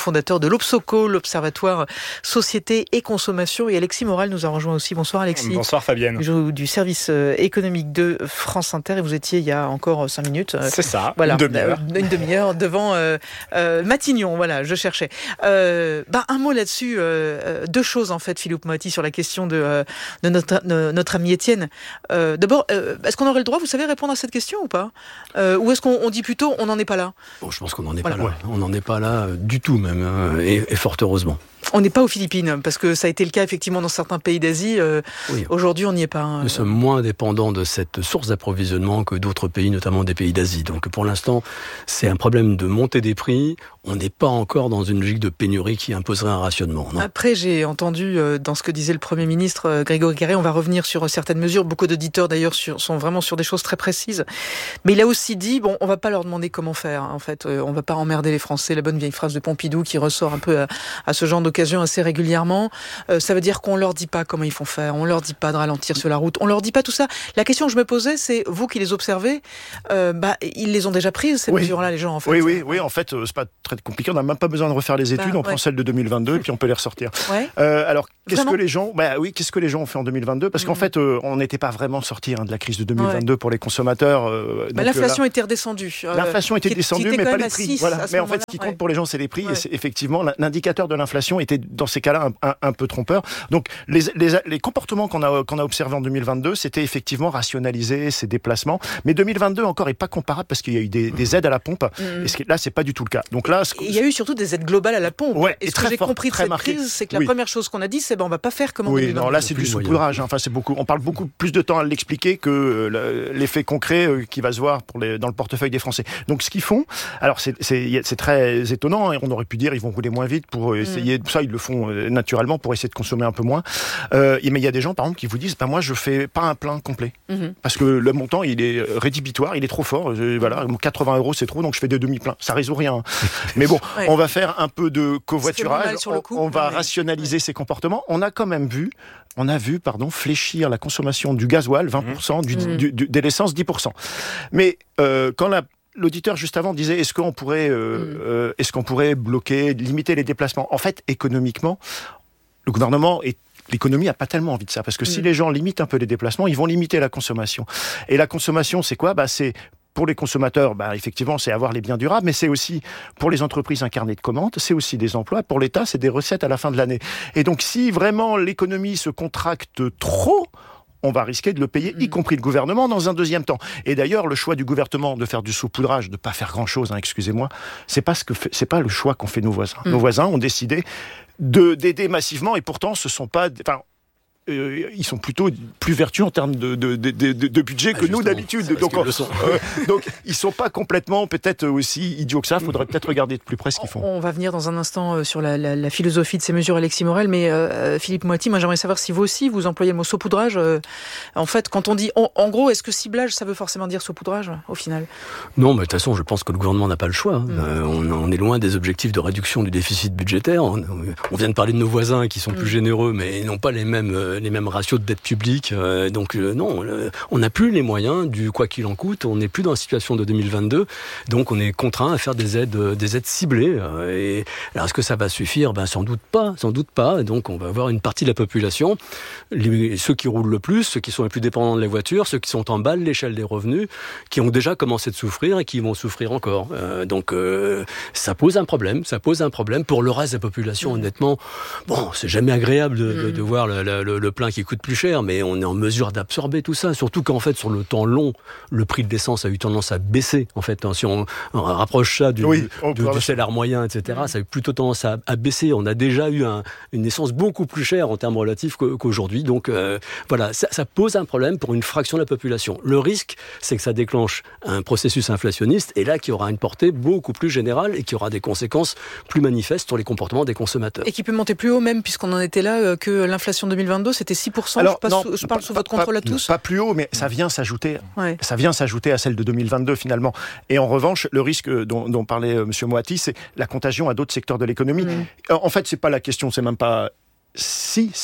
S6: cofondateur de l'Obsoco, l'Observatoire Société et Consommation. Et Alexis Morel nous a rejoint aussi. Bonsoir Alexis.
S9: Bonsoir Fabienne.
S6: Du service économique de France Inter. Et vous étiez il y a encore cinq minutes.
S9: C'est ça,
S6: voilà,
S9: une demi-heure.
S6: Une demi-heure devant euh, euh, Matignon. Voilà, je cherchais. Euh, bah, un mot là-dessus. Euh, deux choses en fait, Philippe Moati, sur la question de, euh, de, notre, de notre ami Étienne. Euh, d'abord, euh, est-ce qu'on aurait le droit, vous savez, répondre à cette question ou pas euh, Ou est-ce qu'on on dit plutôt on n'en est pas là?
S10: Bon, je pense qu'on n'en est
S6: voilà.
S10: pas là. On n'en est pas là du tout même, hein, et, et fort heureusement.
S6: On n'est pas aux Philippines, parce que ça a été le cas effectivement dans certains pays d'Asie. Euh, oui. Aujourd'hui, on n'y est pas. Hein.
S10: Nous sommes moins dépendants de cette source d'approvisionnement que d'autres pays, notamment des pays d'Asie. Donc pour l'instant, c'est un problème de montée des prix. On n'est pas encore dans une logique de pénurie qui imposerait un rationnement. Non.
S6: Après, j'ai entendu euh, dans ce que disait le Premier ministre euh, Grégory Carré, on va revenir sur certaines mesures. Beaucoup d'auditeurs d'ailleurs sur, sont vraiment sur des choses très précises. Mais il a aussi dit, bon, on va pas leur demander comment faire. En fait, euh, on va pas emmerder les Français. La bonne vieille phrase de Pompidou qui ressort un peu à, à ce genre d'occasion assez régulièrement. Euh, ça veut dire qu'on leur dit pas comment ils font faire. On leur dit pas de ralentir sur la route. On leur dit pas tout ça. La question que je me posais, c'est vous qui les observez, euh, bah ils les ont déjà prises ces oui. mesures-là, les gens en fait.
S9: Oui, oui, oui. En fait, c'est pas très compliqué. On n'a même pas besoin de refaire les études. Bah, on ouais. prend celles de deux mille vingt-deux et puis on peut les ressortir. Ouais. Euh, alors, qu'est-ce vraiment que les gens, bah oui, qu'est-ce que les gens ont fait en deux mille vingt-deux? Parce mmh. qu'en fait, euh, on n'était pas vraiment sorti hein, de la crise de deux mille vingt-deux ouais. pour les consommateurs. Euh,
S6: bah, donc, l'inflation là, était redescendue.
S9: Euh, l'inflation était qui, descendue, qui était mais pas les prix. Voilà. Mais en fait, ce qui compte ouais. pour les gens, c'est les prix. Ouais. Et c'est, effectivement, l'indicateur de l'inflation était dans ces cas-là un, un, un peu trompeur. Donc, les, les, les comportements qu'on a, qu'on a observés en deux mille vingt-deux, c'était effectivement rationaliser ces déplacements. Mais deux mille vingt-deux encore est pas comparable parce qu'il y a eu des, des aides à la pompe. Mmh. Et ce, là, c'est pas du tout le cas. Donc là, ce,
S6: il y a eu surtout des aides globales à la pompe.
S9: Ouais,
S6: et ce
S9: très
S6: que j'ai
S9: fort,
S6: compris de cette marqué. crise, c'est que la oui. première chose qu'on a dit, c'est ben on va pas faire comme en
S9: oui,
S6: deux mille vingt-deux.
S9: Non, là c'est du saupoudrage. Enfin, c'est beaucoup. On parle beaucoup plus de temps à l'expliquer que euh, l'effet concret euh, qui va se voir pour les, dans le portefeuille des Français. Donc, ce qu'ils font, alors c'est, c'est, c'est très étonnant. Hein, on aurait pu dire ils vont rouler moins vite pour essayer. Mmh. Ça, ils le font euh, naturellement pour essayer de consommer un peu moins. Euh, mais il y a des gens, par exemple, qui vous disent, ben moi, je fais pas un plein complet mmh. parce que le montant, il est rédhibitoire, il est trop fort. Euh, voilà, quatre-vingts euros, c'est trop, donc je fais des demi-pleins. Ça résout rien. Mais bon, ouais. on va faire un peu de covoiturage. On, on va ouais. rationaliser ouais. ces comportements. On a quand même vu, on a vu, pardon, fléchir la consommation du gasoil, vingt pour cent, mmh. du, du, du, de l'essence, dix pour cent. Mais euh, quand la l'auditeur juste avant disait est-ce qu'on pourrait, euh, mmh. euh, est-ce qu'on pourrait bloquer, limiter les déplacements? En fait, économiquement, le gouvernement est L'économie n'a pas tellement envie de ça, parce que mmh. si les gens limitent un peu les déplacements, ils vont limiter la consommation. Et la consommation, c'est quoi? Bah, c'est pour les consommateurs, bah, effectivement, c'est avoir les biens durables, mais c'est aussi pour les entreprises un carnet de commandes, c'est aussi des emplois. Pour l'État, c'est des recettes à la fin de l'année. Et donc, si vraiment l'économie se contracte trop, on va risquer de le payer, y compris le gouvernement, dans un deuxième temps. Et d'ailleurs, le choix du gouvernement de faire du saupoudrage, de ne pas faire grand-chose, hein, excusez-moi, c'est pas ce que fait, c'est pas le choix qu'ont fait nos voisins. Mmh. Nos voisins ont décidé de, d'aider massivement, et pourtant, ce sont pas... Enfin, Euh, ils sont plutôt plus vertueux en termes de, de, de, de, de budget ah, que nous d'habitude. Donc, on, euh, donc ils sont pas complètement peut-être aussi idiots que ça. Il faudrait peut-être regarder de plus près ce qu'ils font.
S6: On va venir dans un instant sur la, la, la philosophie de ces mesures, Alexis Morel. Mais euh, Philippe Moati, moi j'aimerais savoir si vous aussi vous employez le mot saupoudrage. Euh, en fait, quand on dit, on, en gros, est-ce que ciblage, ça veut forcément dire saupoudrage au final?
S10: Non, mais de toute façon, je pense que le gouvernement n'a pas le choix. Mmh. Euh, on, on est loin des objectifs de réduction du déficit budgétaire. On, on vient de parler de nos voisins qui sont mmh. plus généreux, mais ils n'ont pas les mêmes les mêmes ratios de dette publique, euh, donc euh, non, euh, on n'a plus les moyens du quoi qu'il en coûte, on n'est plus dans la situation de deux mille vingt-deux, donc on est contraint à faire des aides, euh, des aides ciblées. Euh, et alors est-ce que ça va suffire? Ben sans doute pas, sans doute pas. Et donc on va avoir une partie de la population, les, ceux qui roulent le plus, ceux qui sont les plus dépendants de la voiture, ceux qui sont en bas de l'échelle des revenus, qui ont déjà commencé de souffrir et qui vont souffrir encore. Euh, donc euh, ça pose un problème, ça pose un problème pour le reste de la population. Mmh. Honnêtement, bon, c'est jamais agréable de, mmh. de, de voir le, le, le plein qui coûte plus cher, mais on est en mesure d'absorber tout ça. Surtout qu'en fait, sur le temps long, le prix de l'essence a eu tendance à baisser. En fait, si on, on rapproche ça du, oui, du, du salaire moyen, et cetera, ça a eu plutôt tendance à, à baisser. On a déjà eu un, une essence beaucoup plus chère en termes relatifs qu'aujourd'hui. Donc euh, voilà, ça, ça pose un problème pour une fraction de la population. Le risque, c'est que ça déclenche un processus inflationniste, et là, qui aura une portée beaucoup plus générale et qui aura des conséquences plus manifestes sur les comportements des consommateurs.
S6: Et qui peut monter plus haut, même, puisqu'on en était là, que l'inflation deux mille vingt-deux, c'était six pour cent. Alors, je, non, sous, je parle sous votre contrôle
S9: pas,
S6: à tous.
S9: Pas plus haut, mais ça vient s'ajouter. Ouais. Ça vient s'ajouter à celle de deux mille vingt-deux finalement. Et en revanche, le risque dont, dont parlait M. Moati, c'est la contagion à d'autres secteurs de l'économie. Mmh. En fait, c'est pas la question, c'est même pas si, c'est quand.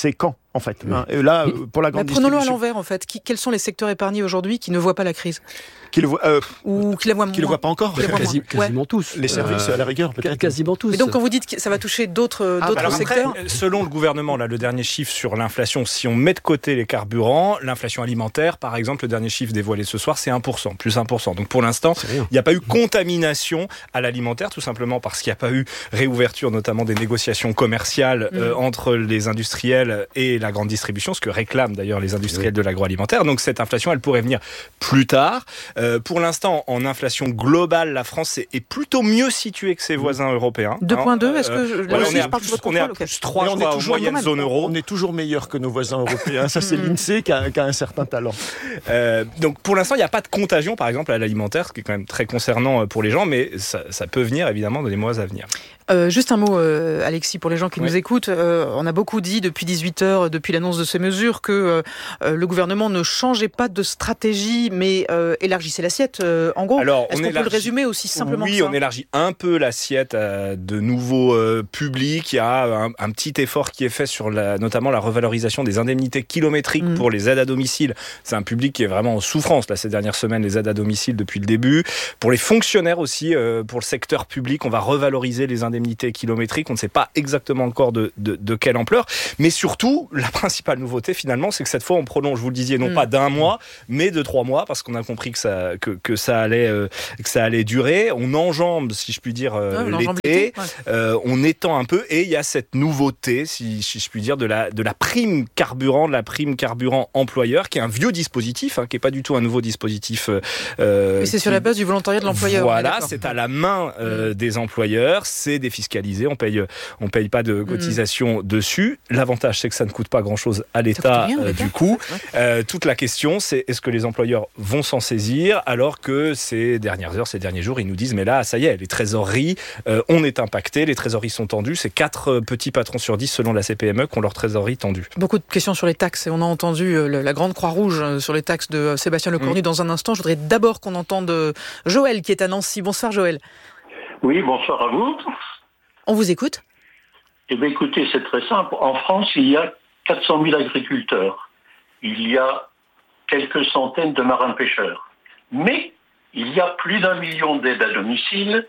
S9: en fait. Oui. Hein. Et là, pour la grande
S6: Mais prenons-le à
S9: distribution...
S6: l'envers, en fait. Qui, quels sont les secteurs épargnés aujourd'hui qui ne voient pas la crise ?
S9: Qui le voient, euh,
S6: ou qui la voient
S9: moins. Qui le voient pas encore.
S10: Quasi, quasiment ouais. tous.
S9: Les services, euh, à la rigueur, peut-être.
S10: Quasiment tous.
S6: Mais donc, quand vous dites que ça va toucher d'autres, ah, d'autres bah secteurs,
S11: après, selon le gouvernement, là, le dernier chiffre sur l'inflation, si on met de côté les carburants, l'inflation alimentaire, par exemple, le dernier chiffre dévoilé ce soir, c'est un pour cent, plus un pour cent. Donc, pour l'instant, il n'y a pas eu contamination à l'alimentaire, tout simplement parce qu'il n'y a pas eu réouverture, notamment des négociations commerciales mmh. euh, entre les industriels et la grande distribution, ce que réclament d'ailleurs les industriels de l'agroalimentaire. Donc, cette inflation, elle pourrait venir plus tard. Euh, pour l'instant, en inflation globale, la France est, est plutôt mieux située que ses voisins européens.
S6: deux virgule deux, est-ce que
S11: euh,
S6: je,
S11: ouais, on, est à plus, on est à plus trois, je crois, en moyenne zone euro.
S9: On est toujours meilleur que nos voisins européens. Ça, c'est l'INSEE qui a, qui a un certain talent.
S11: Euh, donc, pour l'instant, il n'y a pas de contagion, par exemple, à l'alimentaire, ce qui est quand même très concernant pour les gens, mais ça, ça peut venir, évidemment, dans les mois à venir.
S6: Euh, juste un mot, euh, Alexis, pour les gens qui oui. nous écoutent. Euh, on a beaucoup dit depuis dix-huit heures, depuis l'annonce de ces mesures, que euh, le gouvernement ne changeait pas de stratégie, mais euh, élargissait l'assiette. Euh, en gros,
S11: Alors,
S6: est-ce
S11: on
S6: qu'on
S11: élargit...
S6: peut le résumer aussi simplement
S11: Oui,
S6: que ça ?
S11: on élargit un peu l'assiette à de nouveaux euh, publics. Il y a un, un petit effort qui est fait sur la, notamment la revalorisation des indemnités kilométriques mmh. pour les aides à domicile. C'est un public qui est vraiment en souffrance là, ces dernières semaines, les aides à domicile depuis le début. Pour les fonctionnaires aussi, euh, pour le secteur public, on va revaloriser les indemnités kilométriques. On ne sait pas exactement encore de, de, de quelle ampleur. Mais surtout, la principale nouveauté finalement, c'est que cette fois, on prolonge, vous le disiez, non mmh. pas d'un mois, mais de trois mois, parce qu'on a compris que ça, que, que ça, allait, euh, que ça allait durer. On enjambe, si je puis dire, euh, ouais, l'été. l'été ouais. euh, on étend un peu. Et il y a cette nouveauté, si, si je puis dire, de la, de la prime carburant, de la prime carburant employeur, qui est un vieux dispositif, hein, qui n'est pas du tout un nouveau dispositif.
S6: Euh, mais c'est qui... sur la base du volontariat de l'employeur.
S11: Voilà, c'est à la main euh, mmh. des employeurs, c'est défiscalisé, on paye, on paye pas de cotisation mmh. dessus. L'avantage, c'est que ça ne coûte pas grand-chose à l'État, rien, euh, du coup. Euh, toute la question, c'est est-ce que les employeurs vont s'en saisir, alors que ces dernières heures, ces derniers jours, ils nous disent, mais là, ça y est, les trésoreries, euh, on est impacté, les trésoreries sont tendues. C'est quatre petits patrons sur dix, selon la C P M E, qui ont leur trésorerie tendue.
S6: Beaucoup de questions sur les taxes, et on a entendu euh, la grande Croix-Rouge sur les taxes de Sébastien Lecornu mmh. dans un instant. Je voudrais d'abord qu'on entende Joël, qui est à Nancy. Bonsoir, Joël.
S12: Oui, bonsoir à vous.
S6: On vous écoute.
S12: Eh bien, écoutez, c'est très simple. En France, il y a quatre cent mille agriculteurs. Il y a quelques centaines de marins-pêcheurs. Mais il y a plus d'un million d'aides à domicile,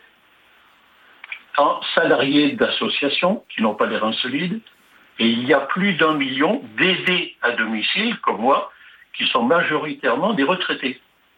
S12: en salariés d'associations qui n'ont pas les reins solides, et il y a plus d'un million d'aidés à domicile, comme moi, qui sont majoritairement des retraités.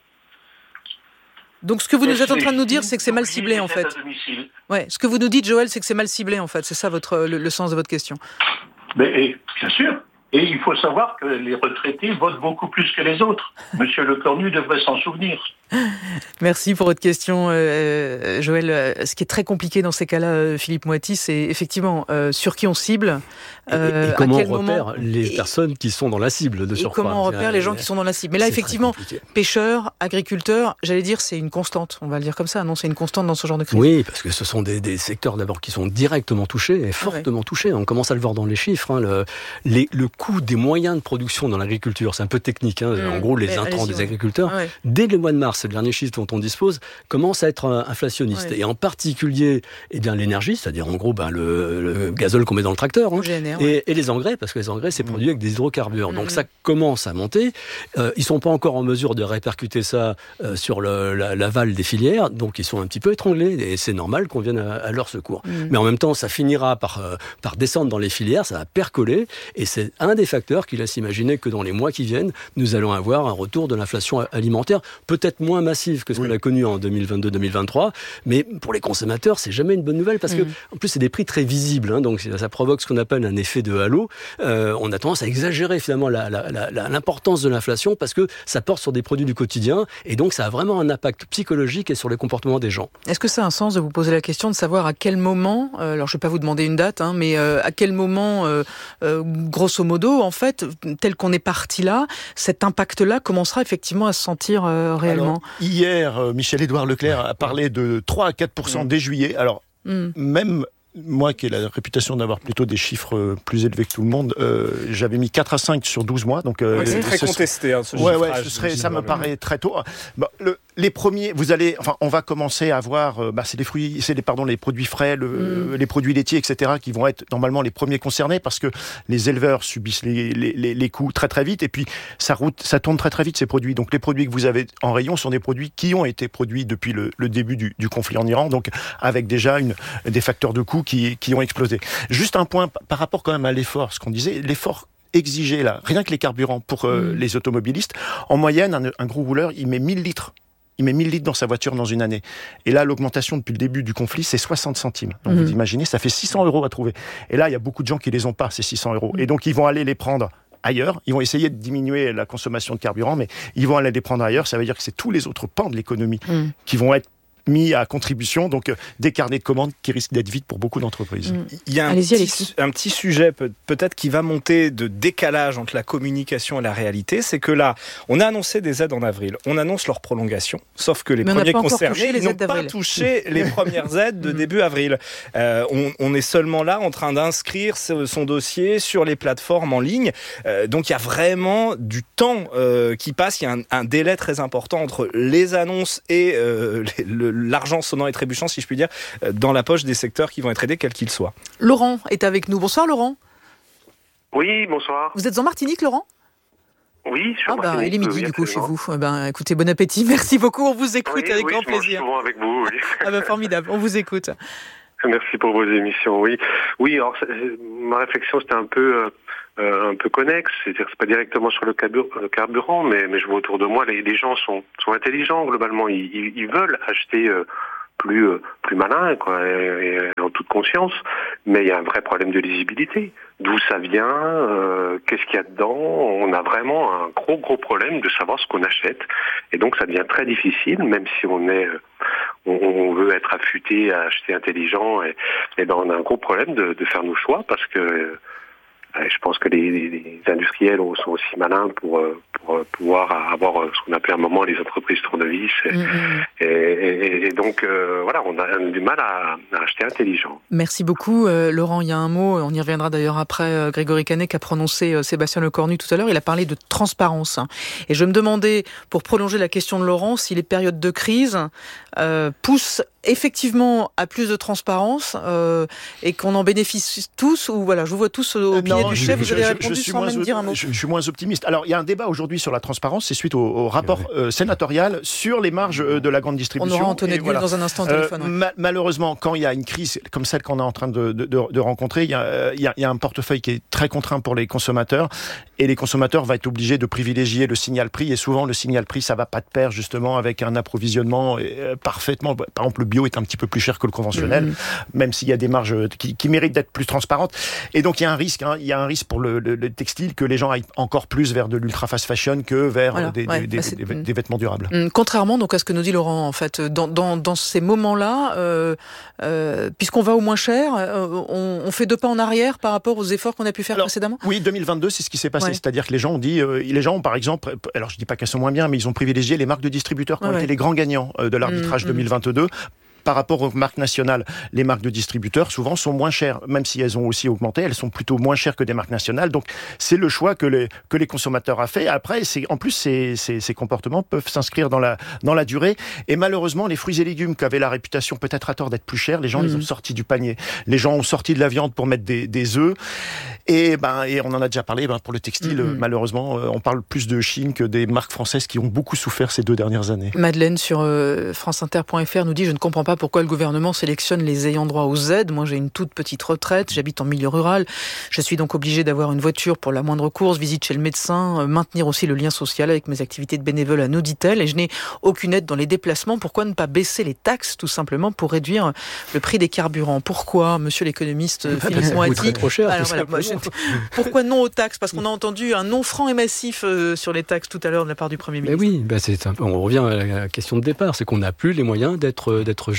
S6: Donc ce que vous nous êtes en train de nous dire, c'est que c'est mal ciblé en fait. Ouais, ce que vous nous dites, Joël, c'est que c'est mal ciblé en fait. C'est ça votre, le, le sens de votre question.
S12: Mais, et, bien sûr. Et il faut savoir que les retraités votent beaucoup plus que les autres. Monsieur Lecornu devrait s'en souvenir.
S6: Merci pour votre question, euh, Joël. Ce qui est très compliqué dans ces cas-là, Philippe Moiti, c'est effectivement euh, sur qui on cible.
S10: Euh, et, et comment on repère moment, les et, personnes qui sont dans la cible de surcroît.
S6: Comment on repère les gens qui sont dans la cible. Mais là, effectivement, pêcheurs, agriculteurs, j'allais dire, c'est une constante. On va le dire comme ça, non ? C'est une constante dans ce genre de crise.
S10: Oui, parce que ce sont des, des secteurs d'abord qui sont directement touchés et fortement ouais. touchés. On commence à le voir dans les chiffres. Hein, le, les, le coût des moyens de production dans l'agriculture, c'est un peu technique. Hein, mmh, en gros, les intrants des ouais. agriculteurs, ouais. dès le mois de mars, c'est le dernier chiffre dont on dispose, commence à être inflationniste. Ouais. Et en particulier, eh bien, l'énergie, c'est-à-dire en gros ben, le, le gazole qu'on met dans le tracteur, hein, G N R, et, ouais. et les engrais, parce que les engrais, c'est mmh. produit avec des hydrocarbures. Mmh. Donc ça commence à monter. Euh, ils ne sont pas encore en mesure de répercuter ça euh, sur le, la, l'aval des filières, donc ils sont un petit peu étranglés. Et c'est normal qu'on vienne à, à leur secours. Mmh. Mais en même temps, ça finira par, euh, par descendre dans les filières, ça va percoler. Et c'est un des facteurs qui laisse imaginer que dans les mois qui viennent, nous allons avoir un retour de l'inflation alimentaire, peut-être moins massive que ce oui. qu'on a connu en deux mille vingt-deux deux mille vingt-trois, mais pour les consommateurs, c'est jamais une bonne nouvelle parce mmh. que, en plus, c'est des prix très visibles, hein, donc ça provoque ce qu'on appelle un effet de halo. Euh, on a tendance à exagérer finalement la, la, la, la, l'importance de l'inflation parce que ça porte sur des produits du quotidien et donc ça a vraiment un impact psychologique et sur les comportements des gens.
S6: Est-ce que ça a un sens de vous poser la question de savoir à quel moment, euh, alors je ne vais pas vous demander une date, hein, mais euh, à quel moment, euh, euh, grosso modo, en fait, tel qu'on est parti là, cet impact-là commencera effectivement à se sentir euh, réellement.
S9: Alors, hier, euh, Michel-Édouard Leclerc a parlé de trois à quatre pour cent mmh. dès juillet. Alors, mmh. même moi qui ai la réputation d'avoir plutôt des chiffres plus élevés que tout le monde, euh, j'avais mis quatre à cinq sur douze mois. Donc, euh,
S11: ouais, c'est très contesté, hein, ce
S9: ouais,
S11: chiffrage.
S9: Ouais, ce serait, ça me paraît très tôt. Bon, le, les premiers, vous allez, enfin, on va commencer à voir, euh, bah, c'est les fruits, c'est les, pardon, les produits frais, le, mm. les produits laitiers, et cetera, qui vont être normalement les premiers concernés parce que les éleveurs subissent les, les, les, les coûts très très vite et puis ça, route, ça tourne très très vite ces produits. Donc les produits que vous avez en rayon sont des produits qui ont été produits depuis le, le début du, du conflit en Iran, donc avec déjà une, des facteurs de coûts qui, qui ont explosé. Juste un point par rapport quand même à l'effort, ce qu'on disait, l'effort exigé là, rien que les carburants pour euh, mmh. les automobilistes, en moyenne, un, un gros rouleur, il met mille litres. Il met mille litres dans sa voiture dans une année. Et là, l'augmentation depuis le début du conflit, c'est soixante centimes. Donc mmh. vous imaginez, ça fait six cents euros à trouver. Et là, il y a beaucoup de gens qui les ont pas, ces six cents euros. Mmh. Et donc, ils vont aller les prendre ailleurs. Ils vont essayer de diminuer la consommation de carburant, mais ils vont aller les prendre ailleurs. Ça veut dire que c'est tous les autres pans de l'économie mmh. qui vont être mis à contribution, donc euh, des carnets de commandes qui risquent d'être vides pour beaucoup d'entreprises.
S11: Mmh. Il y a un petit, un petit sujet peut- peut-être qui va monter de décalage entre la communication et la réalité, c'est que là, on a annoncé des aides en avril, on annonce leur prolongation, sauf que les
S6: Mais
S11: premiers concernés
S6: les
S11: n'ont pas touché les premières aides de début avril. Euh, on, on est seulement là en train d'inscrire son dossier sur les plateformes en ligne, euh, donc il y a vraiment du temps euh, qui passe, il y a un, un délai très important entre les annonces et euh, les, le l'argent sonnant et trébuchant, si je puis dire, dans la poche des secteurs qui vont être aidés, quels qu'ils soient.
S1: Laurent est avec nous. Bonsoir Laurent.
S13: Oui, bonsoir.
S1: Vous êtes en Martinique, Laurent ?
S13: Oui, je suis
S1: ah
S13: en
S1: bah,
S13: Martinique.
S1: Il est midi
S13: oui,
S1: du coup chez
S13: absolument.
S1: vous. Eh ben, écoutez, bon appétit. Merci beaucoup. On vous écoute
S13: oui,
S1: avec
S13: oui,
S1: grand
S13: je mange
S1: plaisir.
S13: souvent avec vous, oui.
S1: Ah ben formidable. On vous écoute.
S13: Merci pour vos émissions. Oui, oui. Alors ma réflexion c'était un peu. Euh, Euh, un peu connexe, c'est-à-dire que c'est pas directement sur le, cabur- le carburant, mais, mais je vois autour de moi, les, les gens sont, sont intelligents globalement, ils, ils, ils veulent acheter euh, plus euh, plus malin, quoi, et, et en toute conscience, mais il y a un vrai problème de lisibilité. D'où ça vient, euh, qu'est-ce qu'il y a dedans? On a vraiment un gros gros problème de savoir ce qu'on achète, et donc ça devient très difficile, même si on est euh, on, on veut être affûté à acheter intelligent, et, et ben on a un gros problème de, de faire nos choix parce que euh, je pense que les, les, les industriels sont aussi malins pour, pour pouvoir avoir ce qu'on appelait à un moment les entreprises tournevis. Et, mmh. et, et, et donc, euh, voilà, on a du mal à, à acheter intelligent.
S1: Merci beaucoup, euh, Laurent. Il y a un mot, on y reviendra d'ailleurs après, euh, Grégory Canet qu'a prononcé euh, Sébastien Lecornu tout à l'heure. Il a parlé de transparence. Hein. Et je me demandais, pour prolonger la question de Laurent, si les périodes de crise euh, poussent effectivement à plus de transparence euh, et qu'on en bénéficie tous, ou voilà, je vous vois tous au pied
S9: non,
S1: du
S9: je,
S1: chef, vous
S9: je,
S1: avez
S9: je,
S1: répondu
S9: je suis
S1: sans
S9: moins,
S1: même dire un mot.
S9: Je, je suis moins optimiste. Alors, il y a un débat aujourd'hui sur la transparence, c'est suite au, au rapport euh, sénatorial sur les marges euh, de la grande distribution.
S1: On aura Antoinette Gull voilà. dans un instant au téléphone. Euh,
S9: ouais. ma- malheureusement, quand il y a une crise comme celle qu'on est en train de, de, de, de rencontrer, il y, a, il, y a, il y a un portefeuille qui est très contraint pour les consommateurs, et les consommateurs vont être obligés de privilégier le signal prix, et souvent le signal prix, ça va pas de pair justement avec un approvisionnement euh, parfaitement. Par exemple, le bio est un petit peu plus cher que le conventionnel, mmh. même s'il y a des marges qui, qui méritent d'être plus transparentes. Et donc il y a un risque, hein, il y a un risque pour le, le, le textile que les gens aillent encore plus vers de l'ultra fast fashion que vers voilà, des, ouais, des, bah des, des, des vêtements durables.
S1: Contrairement donc à ce que nous dit Laurent, en fait, dans, dans, dans ces moments-là, euh, euh, puisqu'on va au moins cher, euh, on, on fait deux pas en arrière par rapport aux efforts qu'on a pu faire
S9: alors,
S1: précédemment.
S9: Oui, deux mille vingt-deux, c'est ce qui s'est passé,
S1: ouais.
S9: c'est-à-dire que les gens ont dit, euh, les gens ont par exemple, alors je dis pas qu'elles sont moins bien, mais ils ont privilégié les marques de distributeurs qui ouais, ont ouais. été les grands gagnants euh, de l'arbitrage mmh, deux mille vingt-deux. Par rapport aux marques nationales, les marques de distributeurs, souvent, sont moins chères. Même si elles ont aussi augmenté, elles sont plutôt moins chères que des marques nationales. Donc, c'est le choix que les, que les consommateurs ont fait. Après, c'est, en plus, ces, ces, ces comportements peuvent s'inscrire dans la, dans la durée. Et malheureusement, les fruits et légumes qui avaient la réputation, peut-être à tort, d'être plus chers, les gens mmh. les ont sortis du panier. Les gens ont sorti de la viande pour mettre des, des œufs. Et, ben, et on en a déjà parlé, ben, pour le textile, mmh. malheureusement, on parle plus de Chine que des marques françaises qui ont beaucoup souffert ces deux dernières années.
S1: Madeleine, sur euh, franceinter point f r, nous dit « Je ne comprends pas pourquoi le gouvernement sélectionne les ayants droit aux aides. Moi, j'ai une toute petite retraite, j'habite en milieu rural. Je suis donc obligé d'avoir une voiture pour la moindre course, visite chez le médecin, euh, maintenir aussi le lien social avec mes activités de bénévolat, nous dit-elle. Et je n'ai aucune aide dans les déplacements. Pourquoi ne pas baisser les taxes, tout simplement, pour réduire le prix des carburants ? Pourquoi, monsieur l'économiste euh, Philippe Moati ?
S10: trop cher,
S1: Alors, voilà, moi, je... Pourquoi non aux taxes ? Parce qu'on a entendu un non franc et massif euh, sur les taxes tout à l'heure de la part du Premier ministre.
S10: Mais oui, bah c'est un peu, on revient à la question de départ, c'est qu'on n'a plus les moyens d'être, d'être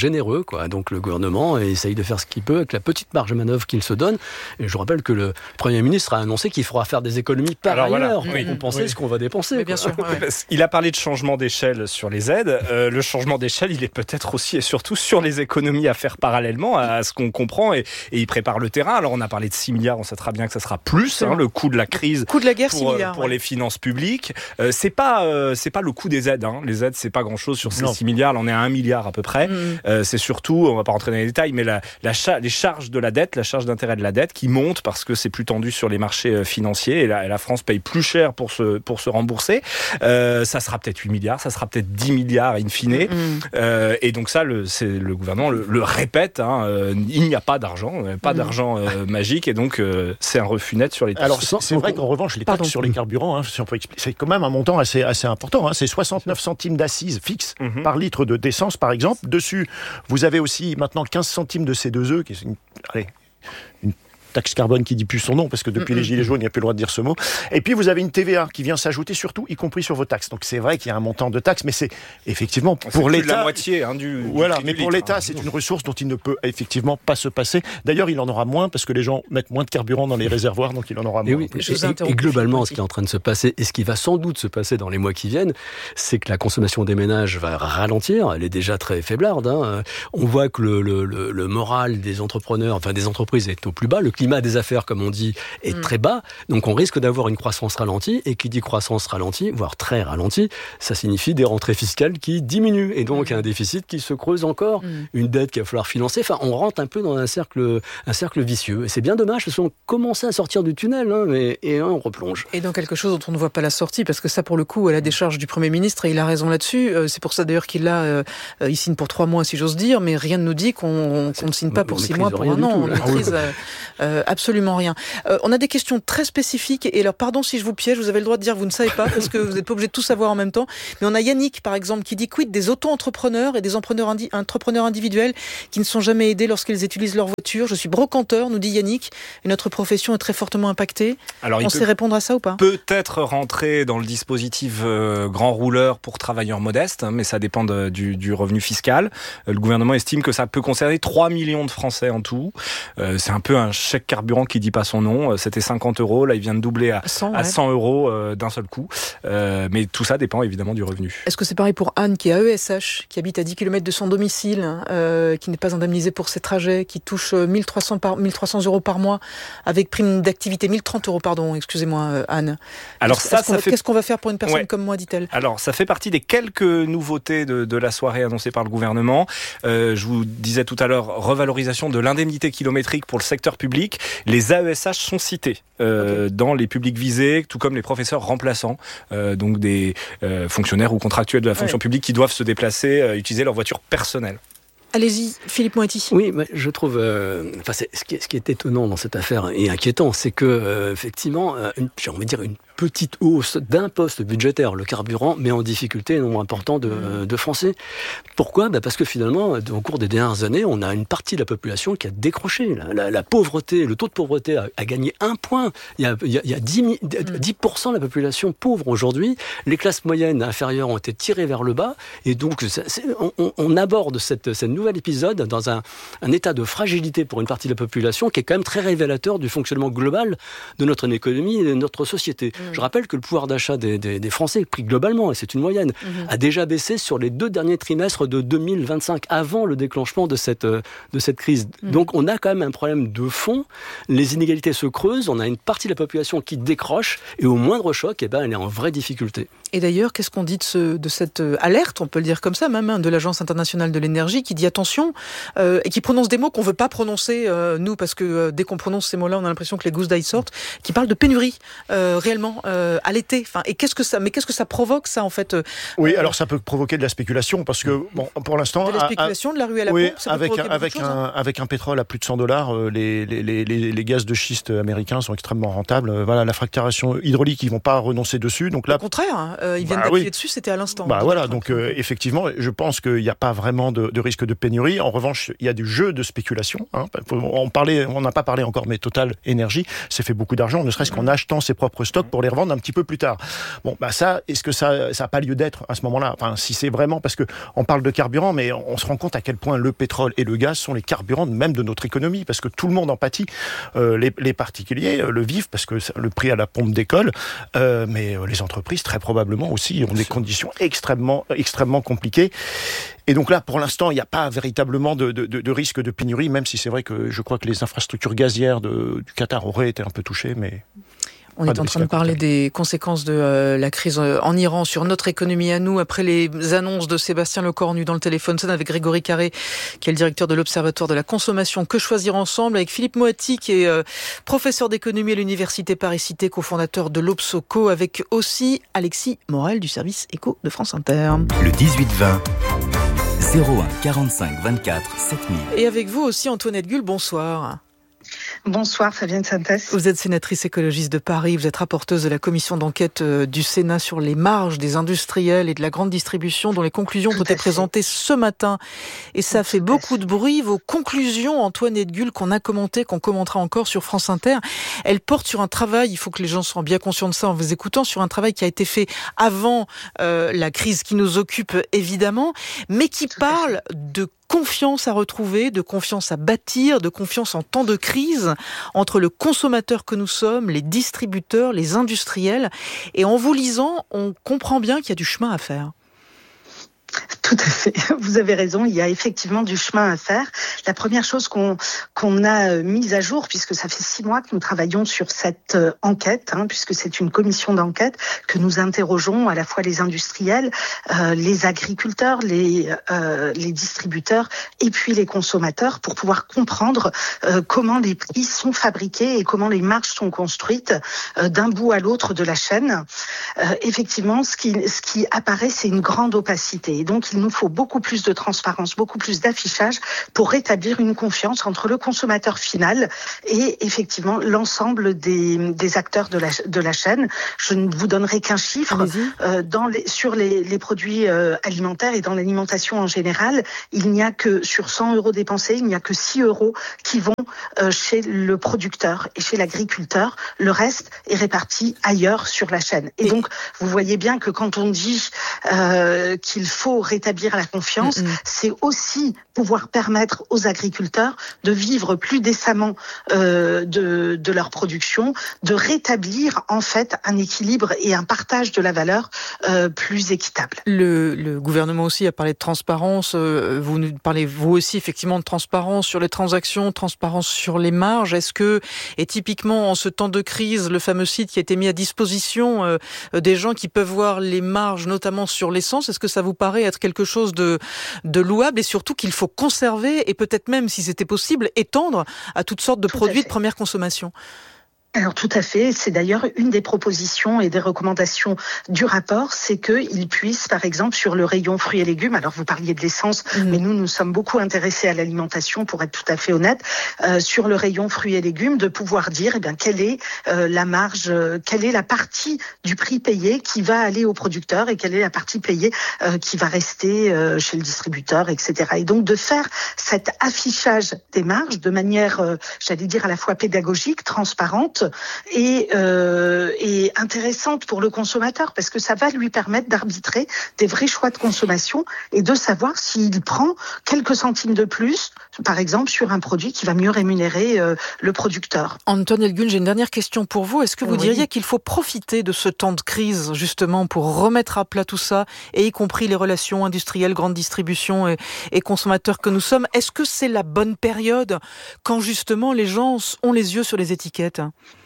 S10: généreux, quoi. Donc le gouvernement essaye de faire ce qu'il peut avec la petite marge de manœuvre qu'il se donne. Et je rappelle que le Premier ministre a annoncé qu'il faudra faire des économies par Alors, ailleurs voilà. pour compenser oui. ce qu'on va dépenser.
S11: Bien sûr, ouais. Il a parlé de changement d'échelle sur les aides. Euh, le changement d'échelle, il est peut-être aussi et surtout sur les économies à faire parallèlement à ce qu'on comprend et, et il prépare le terrain. Alors on a parlé de six milliards, on sait très bien que ça sera plus, hein, le coût de la crise,
S1: le coût de la guerre,
S11: pour,
S1: six milliards,
S11: pour
S1: ouais.
S11: les finances publiques. Euh, c'est pas euh, c'est pas le coût des aides. Hein. Les aides, c'est pas grand-chose sur ces non. six milliards. Là, on est à un milliard à peu près. Mmh. Euh, c'est surtout, on va pas rentrer dans les détails, mais la, la cha- les charges de la dette, la charge d'intérêt de la dette qui monte parce que c'est plus tendu sur les marchés financiers et la, et la France paye plus cher pour se pour se rembourser. Euh, ça sera peut-être huit milliards, ça sera peut-être dix milliards in fine. Mmh. Euh, et donc ça, le, c'est, le gouvernement le, le répète. Hein, euh, il n'y a pas d'argent, pas mmh. d'argent euh, magique, et donc euh, c'est un refus net sur les taxes.
S9: Alors c'est, c'est vrai qu'en revanche, les taxes Pardon. sur les carburants, hein, si on peut expliquer, c'est quand même un montant assez assez important. Hein, c'est soixante-neuf centimes d'assises fixes mmh. par litre de d'essence, par exemple. Dessus, vous avez aussi maintenant quinze centimes de C deux E, qui est une, allez, une taxe carbone qui dit plus son nom, parce que depuis mmh, les Gilets jaunes, il n'y a plus le droit de dire ce mot. Et puis, vous avez une T V A qui vient s'ajouter surtout, y compris sur vos taxes. Donc, c'est vrai qu'il y a un montant de taxes, mais c'est effectivement pour
S11: c'est
S9: l'État...
S11: la moitié hein, du, du
S9: Voilà, mais pour
S11: litre,
S9: l'État, hein, c'est une ressource dont il ne peut effectivement pas se passer. D'ailleurs, il en aura moins, parce que les gens mettent moins de carburant dans les réservoirs, donc il en aura moins.
S10: Et, oui, et, et, et globalement, ce qui est en train de se passer, et ce qui va sans doute se passer dans les mois qui viennent, c'est que la consommation des ménages va ralentir. Elle est déjà très faiblarde. Hein. On voit que le, le, le, le moral des entrepreneurs, enfin des entreprises est au plus bas. Le climat des affaires, comme on dit, est mmh. très bas. Donc on risque d'avoir une croissance ralentie. Et qui dit croissance ralentie, voire très ralentie, ça signifie des rentrées fiscales qui diminuent. Et donc un déficit qui se creuse encore, mmh. une dette qu'il va falloir financer. Enfin, on rentre un peu dans un cercle, un cercle vicieux. Et c'est bien dommage parce qu'on commençait à sortir du tunnel, hein, mais, et hein, on replonge.
S1: Et dans quelque chose dont on ne voit pas la sortie, parce que ça, pour le coup, à la décharge du Premier ministre, et il a raison là-dessus. C'est pour ça d'ailleurs qu'il a, euh, il signe pour trois mois, si j'ose dire, mais rien ne nous dit qu'on, qu'on ne signe pas pour six mois, pour un an. On maîtrise euh, euh, absolument rien. Euh, on a des questions très spécifiques, et alors pardon si je vous piège, vous avez le droit de dire vous ne savez pas, parce que vous n'êtes pas obligé de tout savoir en même temps, mais on a Yannick par exemple qui dit quid des auto-entrepreneurs et des entrepreneurs, indi- entrepreneurs individuels qui ne sont jamais aidés lorsqu'ils utilisent leur voiture. Je suis brocanteur, nous dit Yannick, et notre profession est très fortement impactée. Alors, on sait répondre à ça ou pas ?
S11: Peut-être rentrer dans le dispositif euh, grand rouleur pour travailleurs modestes, hein, mais ça dépend de, du, du revenu fiscal. Euh, le gouvernement estime que ça peut concerner trois millions de Français en tout. Euh, c'est un peu un chèque carburant qui dit pas son nom. C'était cinquante euros, là il vient de doubler à cent, à cent euros euh, d'un seul coup. Euh, mais tout ça dépend évidemment du revenu.
S1: Est-ce que c'est pareil pour Anne qui est à E S H, qui habite à dix kilomètres de son domicile, euh, qui n'est pas indemnisée pour ses trajets, qui touche mille trois cents, par, mille trois cents euros par mois avec prime d'activité, mille trente euros pardon, excusez-moi euh, Anne.
S11: Alors
S1: est-ce,
S11: ça,
S1: est-ce
S11: ça
S1: qu'on,
S11: fait...
S1: Qu'est-ce qu'on va faire pour une personne
S11: ouais.
S1: comme moi, dit-elle ?
S11: Alors ça fait partie des quelques nouveautés de, de la soirée annoncée par le gouvernement. Euh, je vous disais tout à l'heure, revalorisation de l'indemnité kilométrique pour le secteur public. Les A E S H sont cités euh, okay. dans les publics visés, tout comme les professeurs remplaçants, euh, donc des euh, fonctionnaires ou contractuels de la fonction ouais. publique qui doivent se déplacer, euh, utiliser leur voiture personnelle.
S1: Allez-y, Philippe Moetti.
S10: Oui, mais je trouve, euh, enfin, c'est, ce, qui est, ce qui est étonnant dans cette affaire et inquiétant, c'est que euh, effectivement, euh, une, j'ai envie de dire une petite hausse d'un poste budgétaire, le carburant, met en difficulté un nombre important de, mmh. de Français. Pourquoi ? Ben parce que finalement, au cours des dernières années, on a une partie de la population qui a décroché. La, la, la pauvreté, le taux de pauvreté a, a gagné un point. Il y a, il y a, il y a dix, dix pour cent de la population pauvre aujourd'hui. Les classes moyennes inférieures ont été tirées vers le bas. Et donc, c'est, c'est, on, on aborde cette, cette nouvel épisode dans un, un état de fragilité pour une partie de la population qui est quand même très révélateur du fonctionnement global de notre économie et de notre société. Mmh. Je rappelle que le pouvoir d'achat des, des, des Français, pris globalement, et c'est une moyenne, mmh. a déjà baissé sur les deux derniers trimestres de deux mille vingt-cinq, avant le déclenchement de cette, de cette crise. Mmh. Donc on a quand même un problème de fond. Les inégalités se creusent, on a une partie de la population qui décroche, et au moindre choc, eh ben, elle est en vraie difficulté.
S1: Et d'ailleurs, qu'est-ce qu'on dit de, ce, de cette alerte, on peut le dire comme ça même, hein, de l'Agence internationale de l'énergie, qui dit attention, euh, et qui prononce des mots qu'on ne veut pas prononcer, euh, nous, parce que euh, dès qu'on prononce ces mots-là, on a l'impression que les gousses d'ail sortent, qui parle de pénurie, euh, réellement, euh, à l'été. Enfin, et qu'est-ce que ça, mais qu'est-ce que ça provoque, ça, en fait euh,
S9: Oui, alors ça peut provoquer de la spéculation, parce que, bon, pour l'instant...
S1: De la spéculation, à, à, de la rue à la
S9: oui,
S1: pompe, ça
S9: avec,
S1: peut
S9: avec,
S1: choses,
S9: un,
S1: hein.
S9: avec un pétrole à plus de cent dollars, euh, les, les, les, les, les gaz de schiste américains sont extrêmement rentables. Euh, voilà, la fracturation hydraulique, ils ne vont pas renoncer dessus. Donc là,
S1: au contraire, euh, ils viennent
S9: bah,
S1: d'appuyer
S9: oui.
S1: dessus, c'était à l'instant.
S9: Bah voilà, donc euh, effectivement, je pense qu'il n'y a pas vraiment de, de risque de pénurie. En revanche, il y a du jeu de spéculation. Hein. On parlait, on n'a pas parlé encore, mais Total Énergie s'est fait beaucoup d'argent, ne serait-ce qu'en achetant ses propres stocks pour les revendre un petit peu plus tard. Bon, bah ça, est-ce que ça, ça n'a pas lieu d'être à ce moment-là? Enfin, si c'est vraiment, parce que on parle de carburant, mais on se rend compte à quel point le pétrole et le gaz sont les carburants même de notre économie, parce que tout le monde en pâtit, euh, les, les particuliers euh, le vivent parce que le prix à la pompe décolle, euh, mais euh, les entreprises très probablement aussi ont des conditions extrêmement, extrêmement compliquées. Et donc là, pour l'instant, il n'y a pas véritablement de, de, de risque de pénurie, même si c'est vrai que je crois que les infrastructures gazières de, du Qatar auraient été un peu touchées, mais...
S6: On est en train de parler des conséquences de euh, la crise en Iran sur notre économie à nous, après les annonces de Sébastien Lecornu dans le téléphone sonne avec Grégory Carré, qui est le directeur de l'Observatoire de la consommation. Que choisir ensemble, avec Philippe Moati, qui est euh, professeur d'économie à l'Université Paris-Cité, cofondateur de l'Obsoco, avec aussi Alexis Morel du service éco de France Inter.
S14: Le dix-huit vingt, zéro un quarante-cinq vingt-quatre sept mille.
S6: Et avec vous aussi Antoinette Gull, bonsoir.
S15: Bonsoir Fabienne Sintès.
S6: Vous êtes sénatrice écologiste de Paris, vous êtes rapporteuse de la commission d'enquête du Sénat sur les marges des industriels et de la grande distribution dont les conclusions ont été présentées ce matin. Et ça fait beaucoup de bruit. Vos conclusions, Antoinette Gull, qu'on a commentées, qu'on commentera encore sur France Inter, elles portent sur un travail, il faut que les gens soient bien conscients de ça en vous écoutant, sur un travail qui a été fait avant euh, la crise qui nous occupe évidemment, mais qui parle de confiance à retrouver, de confiance à bâtir, de confiance en temps de crise entre le consommateur que nous sommes, les distributeurs, les industriels. Et en vous lisant, on comprend bien qu'il y a du chemin à faire.
S15: Tout à fait. Vous avez raison. Il y a effectivement du chemin à faire. La première chose qu'on qu'on a mise à jour, puisque ça fait six mois que nous travaillons sur cette euh, enquête, hein, puisque c'est une commission d'enquête que nous interrogeons à la fois les industriels, euh, les agriculteurs, les euh, les distributeurs et puis les consommateurs pour pouvoir comprendre euh, comment les prix sont fabriqués et comment les marges sont construites euh, d'un bout à l'autre de la chaîne. Euh, effectivement, ce qui ce qui apparaît, c'est une grande opacité. Et donc, il nous faut beaucoup plus de transparence, beaucoup plus d'affichage pour rétablir une confiance entre le consommateur final et effectivement l'ensemble des, des acteurs de la, de la chaîne. Je ne vous donnerai qu'un chiffre. Euh, dans les, sur les, les produits euh, alimentaires et dans l'alimentation en général, il n'y a que, sur cent euros dépensés, il n'y a que six euros qui vont euh, chez le producteur et chez l'agriculteur. Le reste est réparti ailleurs sur la chaîne. Et donc, vous voyez bien que quand on dit euh, qu'il faut rétablir la confiance, mmh. c'est aussi pouvoir permettre aux agriculteurs de vivre plus décemment euh, de, de leur production, de rétablir en fait un équilibre et un partage de la valeur euh, plus équitable.
S6: Le, le gouvernement aussi a parlé de transparence, euh, vous nous parlez vous aussi effectivement de transparence sur les transactions, transparence sur les marges. Est-ce que, et typiquement en ce temps de crise, le fameux site qui a été mis à disposition euh, des gens qui peuvent voir les marges notamment sur l'essence, est-ce que ça vous paraît être quelque chose de, de louable et surtout qu'il faut conserver et peut-être même, si c'était possible, étendre à toutes sortes de Tout produits de première consommation?
S15: Alors tout à fait, c'est d'ailleurs une des propositions et des recommandations du rapport, c'est qu'ils puissent, par exemple, sur le rayon fruits et légumes, alors vous parliez de l'essence, mmh. mais nous, nous sommes beaucoup intéressés à l'alimentation, pour être tout à fait honnête, euh, sur le rayon fruits et légumes, de pouvoir dire, eh bien, quelle est euh, la marge, euh, quelle est la partie du prix payé qui va aller au producteur et quelle est la partie payée euh, qui va rester euh, chez le distributeur, et cetera. Et donc de faire cet affichage des marges de manière, euh, j'allais dire, à la fois pédagogique, transparente, Et, euh, et intéressante pour le consommateur parce que ça va lui permettre d'arbitrer des vrais choix de consommation et de savoir s'il prend quelques centimes de plus, par exemple, sur un produit qui va mieux rémunérer euh, le producteur.
S6: Antoine Elgun, j'ai une dernière question pour vous. Est-ce que vous oui. diriez qu'il faut profiter de ce temps de crise justement pour remettre à plat tout ça, et y compris les relations industrielles, grande distribution et, et consommateurs que nous sommes? Est-ce que c'est la bonne période quand justement les gens ont les yeux sur les étiquettes?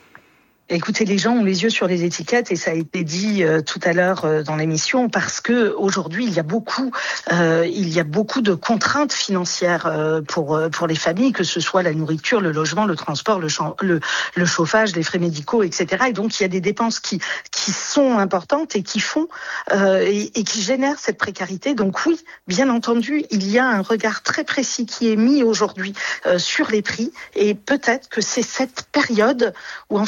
S15: Écoutez, les gens ont les yeux sur les étiquettes et ça a été dit euh, tout à l'heure euh, dans l'émission parce que aujourd'hui il y a beaucoup, euh, il y a beaucoup de contraintes financières euh, pour euh, pour les familles, que ce soit la nourriture, le logement, le transport, le, champ, le le chauffage, les frais médicaux, et cetera. Et donc il y a des dépenses qui qui sont importantes et qui font euh, et, et qui génèrent cette précarité. Donc oui, bien entendu, il y a un regard très précis qui est mis aujourd'hui euh, sur les prix et peut-être que c'est cette période où en fait il faut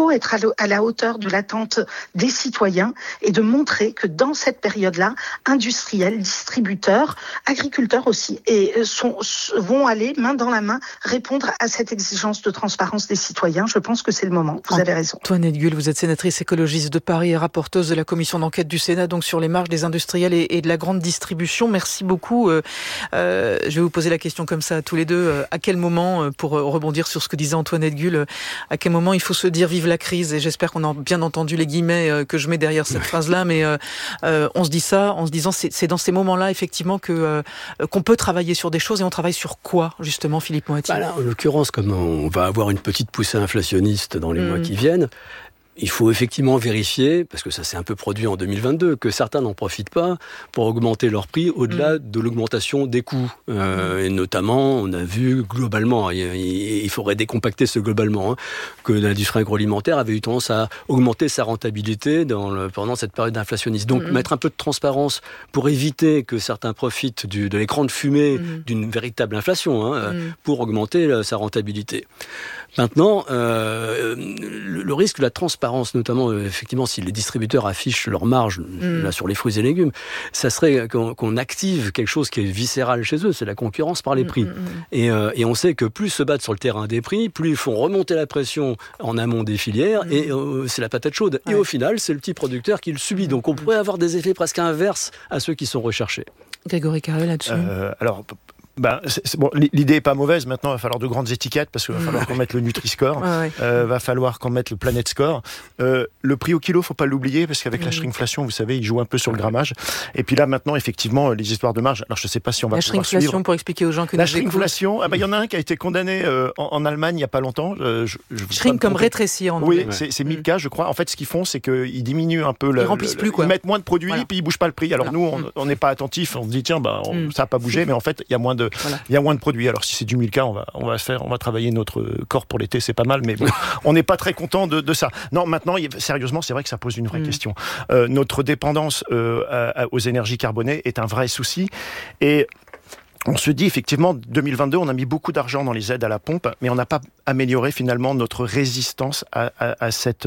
S15: faut être à la hauteur de l'attente des citoyens et de montrer que dans cette période-là, industriels, distributeurs, agriculteurs aussi, et sont, vont aller main dans la main répondre à cette exigence de transparence des citoyens. Je pense que c'est le moment. Vous avez raison.
S6: Antoine Edguel, vous êtes sénatrice écologiste de Paris et rapporteuse de la commission d'enquête du Sénat donc sur les marges des industriels et, et de la grande distribution. Merci beaucoup. Euh, euh, je vais vous poser la question comme ça à tous les deux. Euh, à quel moment, pour rebondir sur ce que disait Antoine Edguel, euh, à quel moment il faut se dire vive la crise? Et j'espère qu'on a bien entendu les guillemets euh, que je mets derrière cette phrase-là, mais euh, euh, on se dit ça en se disant c'est, c'est dans ces moments-là effectivement que euh, qu'on peut travailler sur des choses. Et on travaille sur quoi justement, Philippe Moati?
S10: Bah là, en l'occurrence, comme on va avoir une petite poussée inflationniste dans les mmh. mois qui viennent, il faut effectivement vérifier, parce que ça s'est un peu produit en deux mille vingt-deux, que certains n'en profitent pas pour augmenter leur prix au-delà mmh. de l'augmentation des coûts. Euh, et notamment, on a vu globalement, il faudrait décompacter ce globalement, hein, que l'industrie agroalimentaire avait eu tendance à augmenter sa rentabilité dans le, pendant cette période inflationniste. Donc, mmh. mettre un peu de transparence pour éviter que certains profitent du, de l'écran de fumée mmh. d'une véritable inflation, hein, mmh. pour augmenter la, sa rentabilité. Maintenant, euh, le, le risque de la transparence, notamment euh, effectivement si les distributeurs affichent leurs marges mm. là sur les fruits et légumes, ça serait qu'on, qu'on active quelque chose qui est viscéral chez eux, c'est la concurrence par les prix. Mm, mm. Et, euh, et on sait que plus ils se battent sur le terrain des prix, plus ils font remonter la pression en amont des filières, mm. et euh, c'est la patate chaude. Ouais. Et au final, c'est le petit producteur qui le subit. Donc on pourrait avoir des effets presque inverses à ceux qui sont recherchés.
S6: Grégory Carré là-dessus.
S9: Euh, alors. Ben, c'est, c'est bon, l'idée est pas mauvaise. Maintenant, il va falloir de grandes étiquettes parce qu'il va falloir qu'on mette le Nutri-Score, ouais, ouais. Euh, va falloir qu'on mette le Planet Score. Euh, le prix au kilo, faut pas l'oublier parce qu'avec mmh. la shrinkflation, vous savez, il joue un peu sur le grammage. Et puis là, maintenant, effectivement, les histoires de marge. Alors, je sais pas si on va
S6: la
S9: pouvoir
S6: shrinkflation
S9: suivre.
S6: Pour expliquer aux gens que
S9: la shrinkflation. Ah ben, il y en a un qui a été condamné euh, en, en Allemagne il y a pas longtemps. Euh, je, je
S6: Shrink comme rétrécir. En
S9: oui,
S6: ouais.
S9: c'est, c'est mille cas, je crois. En fait, ce qu'ils font, c'est qu'ils diminuent un peu.
S6: Le, ils remplissent
S9: le,
S6: plus quoi.
S9: Ils mettent moins de produits,
S6: voilà.
S9: puis ils bougent pas le prix. Alors voilà. nous, on n'est pas attentifs. On se dit tiens, bah, on, mmh. ça a pas bougé, mais en fait, il y a moins de, il voilà. y a moins de produits. Alors si c'est du mille cas, on va on va faire, on va travailler notre corps pour l'été, c'est pas mal, mais bon, on n'est pas très content de, de ça. Non, maintenant, sérieusement, c'est vrai que ça pose une vraie mmh. question. Euh, notre dépendance euh, à, aux énergies carbonées est un vrai souci et on se dit effectivement, deux mille vingt-deux, on a mis beaucoup d'argent dans les aides à la pompe, mais on n'a pas amélioré finalement notre résistance à, à, à cette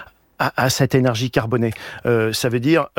S9: À, à cette énergie carbonée. Euh, ça veut dire,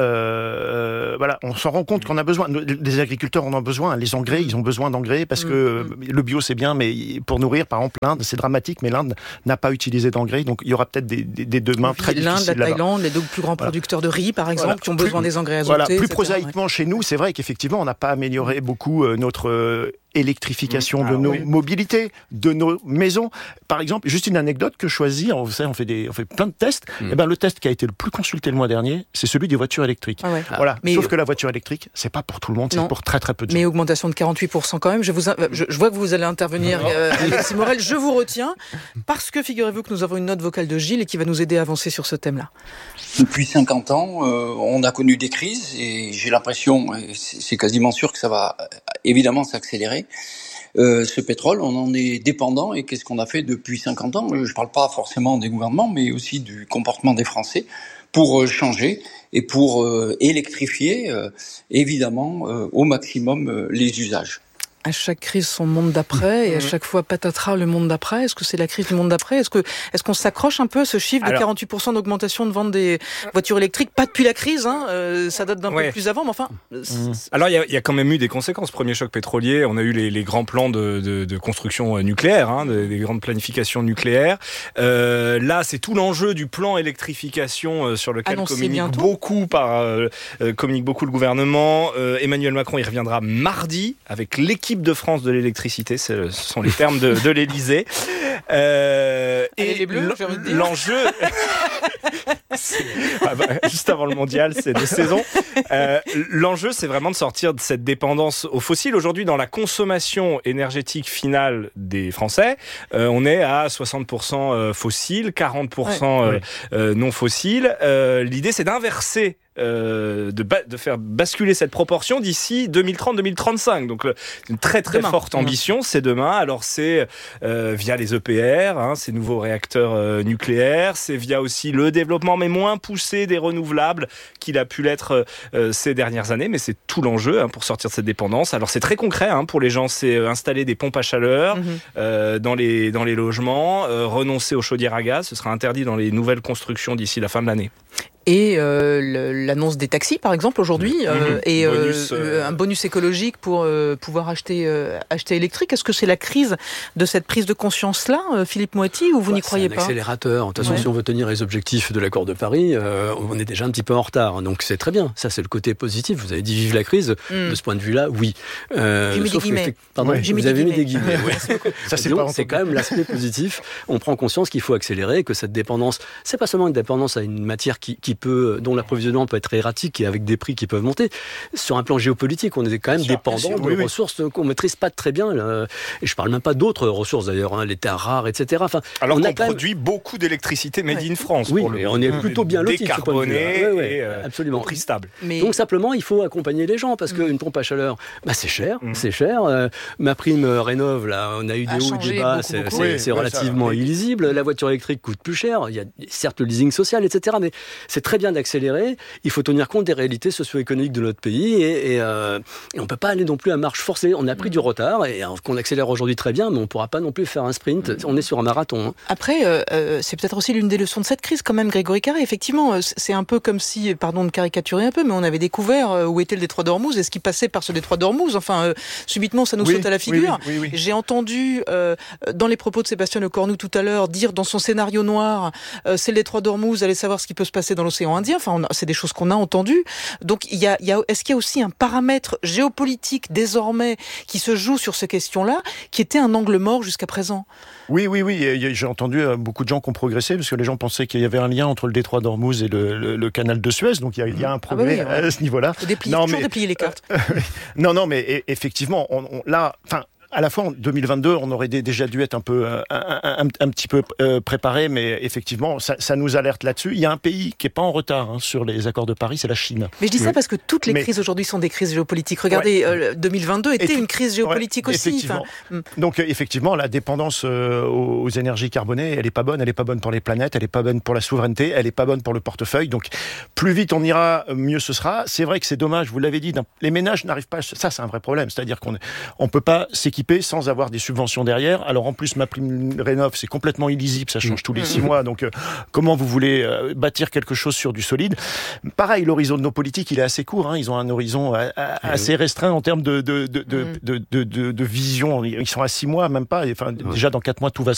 S9: euh, voilà, on s'en rend compte qu'on a besoin. Les agriculteurs en ont besoin. Les engrais, ils ont besoin d'engrais parce que mmh. le bio c'est bien, mais pour nourrir, par exemple, l'Inde, c'est dramatique, mais l'Inde n'a pas utilisé d'engrais, donc il y aura peut-être des, des, des demains très
S6: L'Inde,
S9: difficiles
S6: la
S9: là-bas.
S6: Thaïlande, les deux plus grands voilà. producteurs de riz, par exemple, voilà. qui ont besoin plus, des engrais azotés.
S9: Voilà, plus
S6: et cetera,
S9: prosaïquement ouais. chez nous, c'est vrai qu'effectivement, on n'a pas amélioré beaucoup euh, notre euh, électrification mmh. de nos oui. mobilités, de nos maisons. Par exemple, juste une anecdote que je choisis, vous savez, on fait des, on fait plein de tests. Mmh. Et ben le test qui a été le plus consulté le mois dernier, c'est celui des voitures électriques. Ah ouais. Voilà. Mais Sauf euh... que la voiture électrique, c'est pas pour tout le monde, non. c'est pour très très peu de gens.
S6: Mais augmentation de quarante-huit pour cent quand même. Je vous, je, je vois que vous allez intervenir, euh, Alexis Morel. Je vous retiens parce que figurez-vous que nous avons une note vocale de Gilles et qui va nous aider à avancer sur ce thème-là.
S16: Depuis cinquante ans, euh, on a connu des crises et j'ai l'impression, c'est quasiment sûr que ça va évidemment s'accélérer. Euh, ce pétrole, on en est dépendant et qu'est-ce qu'on a fait depuis cinquante ans ? Je ne parle pas forcément des gouvernements, mais aussi du comportement des Français pour euh, changer et pour euh, électrifier euh, évidemment euh, au maximum euh, les usages.
S6: À chaque crise, son monde d'après, et à chaque fois, patatras, le monde d'après. Est-ce que c'est la crise du monde d'après ? Est-ce que, est-ce qu'on s'accroche un peu à ce chiffre de Alors, quarante-huit pour cent d'augmentation de vente des voitures électriques ? Pas depuis la crise, hein, euh, ça date d'un ouais. peu plus avant, mais enfin...
S11: Mmh. Alors, il y, y a quand même eu des conséquences. Premier choc pétrolier, on a eu les, les grands plans de, de, de construction nucléaire, hein, de, des grandes planifications nucléaires. Euh, là, c'est tout l'enjeu du plan électrification euh, sur lequel Annoncé communique bientôt. beaucoup, par, euh, euh, communique beaucoup le gouvernement. Euh, Emmanuel Macron, il reviendra mardi avec l'équipe de France de l'électricité, ce sont les termes de, de l'Élysée. Euh,
S6: et les bleus, j'ai envie de dire.
S11: L'enjeu, ah bah, juste avant le mondial, c'est deux saisons. Euh, l'enjeu, c'est vraiment de sortir de cette dépendance aux fossiles. Aujourd'hui, dans la consommation énergétique finale des Français, euh, on est à soixante pour cent fossiles, quarante pour cent ouais. euh, non fossiles. Euh, l'idée, c'est d'inverser euh, de, ba- de faire basculer cette proportion d'ici deux mille trente deux mille trente-cinq. Donc euh, une très très demain. forte ambition, c'est demain. Alors c'est euh, via les E P R, hein, ces nouveaux réacteurs euh, nucléaires, c'est via aussi le développement, mais moins poussé des renouvelables qu'il a pu l'être euh, ces dernières années. Mais c'est tout l'enjeu hein, pour sortir de cette dépendance. Alors c'est très concret hein, pour les gens, c'est euh, installer des pompes à chaleur mmh. euh, dans les dans les logements, euh, renoncer aux chaudières à gaz. Ce sera interdit dans les nouvelles constructions d'ici la fin de l'année.
S6: Et euh, l'annonce des taxis, par exemple, aujourd'hui, euh, mmh. et bonus, euh, un bonus écologique pour euh, pouvoir acheter, euh, acheter électrique. Est-ce que c'est la crise de cette prise de conscience-là, euh, Philippe Moiti, ou vous bah, n'y croyez pas ?
S10: C'est un accélérateur. De toute façon, ouais. si on veut tenir les objectifs de l'accord de Paris, euh, on est déjà un petit peu en retard. Donc c'est très bien. Ça, c'est le côté positif. Vous avez dit vive la crise. Mmh. De ce point de vue-là, oui.
S6: Euh, J'ai mis des guillemets.
S10: Pardon,
S6: ouais.
S10: Vous avez mis des guillemets. Ouais.
S9: Ça, c'est,
S10: donc, c'est quand même l'aspect positif. On prend conscience qu'il faut accélérer, que cette dépendance, c'est pas seulement une dépendance à une matière qui, qui peut, dont l'approvisionnement peut être erratique et avec des prix qui peuvent monter. Sur un plan géopolitique, on est quand même sûr, dépendant sûr, de oui, ressources oui. qu'on maîtrise pas très bien. Là. Et je parle même pas d'autres ressources d'ailleurs, hein, les terres rares, et cetera. Enfin,
S11: alors
S10: on
S11: qu'on
S10: a quand
S11: produit même... beaucoup d'électricité made in France.
S10: Oui,
S11: pour
S10: mais
S11: le...
S10: on est plutôt bien lotis.
S11: Décarboné
S10: ouais, ouais,
S11: et euh,
S10: absolument.
S11: prix stable.
S10: Mais... Donc simplement, il faut accompagner les gens parce qu'une pompe à chaleur, bah, c'est cher, mmh. c'est cher. Euh, ma prime Rénov, là, on a eu des hauts et des bas, beaucoup, c'est, beaucoup. c'est, oui, c'est oui, relativement ça, illisible. La voiture électrique coûte plus cher. Il y a certes le leasing social, et cetera. Mais c'est très bien d'accélérer. Il faut tenir compte des réalités socio-économiques de notre pays et, et, euh, et on ne peut pas aller non plus à marche forcée. On a pris mmh. du retard et alors, qu'on accélère aujourd'hui très bien, mais on ne pourra pas non plus faire un sprint. Mmh. On est sur un marathon. Hein.
S6: Après, euh, c'est peut-être aussi l'une des leçons de cette crise quand même, Grégory Carré. Effectivement, c'est un peu comme si, pardon de caricaturer un peu, mais on avait découvert où était le détroit d'Ormuz et ce qui passait par ce détroit d'Ormuz. Enfin, euh, subitement, ça nous oui, saute à la figure. Oui, oui, oui, oui. J'ai entendu, euh, dans les propos de Sébastien Lecornu tout à l'heure, dire dans son scénario noir, euh, c'est le détroit d'Ormuz, allez savoir ce qui peut se passer dans l'océan Indien. Enfin, on a, c'est des choses qu'on a entendues. Donc, il y a, il y a, est-ce qu'il y a aussi un paramètre géopolitique désormais qui se joue sur ces questions-là, qui était un angle mort jusqu'à présent ?
S9: Oui, oui, oui. J'ai entendu beaucoup de gens qui ont progressé parce que les gens pensaient qu'il y avait un lien entre le détroit d'Ormuz et le, le, le canal de Suez. Donc, il y a, il y a un progrès ah bah oui, ouais. à ce niveau-là.
S6: Il faut déplier, non, toujours mais, déplier les cartes.
S9: Euh, non, non, mais effectivement, on, on, là, enfin. À la fois, en deux mille vingt-deux, on aurait déjà dû être un peu, un, un, un, un petit peu euh, préparé, mais effectivement, ça, ça nous alerte là-dessus. Il y a un pays qui est pas en retard hein, sur les accords de Paris, c'est la Chine.
S6: Mais je dis
S9: oui.
S6: ça parce que toutes les mais... crises aujourd'hui sont des crises géopolitiques. Regardez, ouais. euh, deux mille vingt-deux était Eff... une crise géopolitique ouais, aussi.
S9: Effectivement. Enfin... Donc, effectivement, la dépendance euh, aux, aux énergies carbonées, elle est pas bonne. Elle est pas bonne pour les planètes, elle est pas bonne pour la souveraineté, elle est pas bonne pour le portefeuille. Donc, plus vite on ira, mieux ce sera. C'est vrai que c'est dommage. Vous l'avez dit, les ménages n'arrivent pas. À... Ça, c'est un vrai problème. C'est-à-dire qu'on on peut pas s'équiper sans avoir des subventions derrière. Alors en plus, ma prime Rénov, c'est complètement illisible, ça change tous les six mois. Donc euh, comment vous voulez euh, bâtir quelque chose sur du solide ? Pareil, l'horizon de nos politiques, il est assez court. Hein. Ils ont un horizon a, a, assez restreint en termes de, de, de, de, de, de, de, de vision. Ils sont à six mois, même pas. Enfin, déjà dans quatre mois, tout va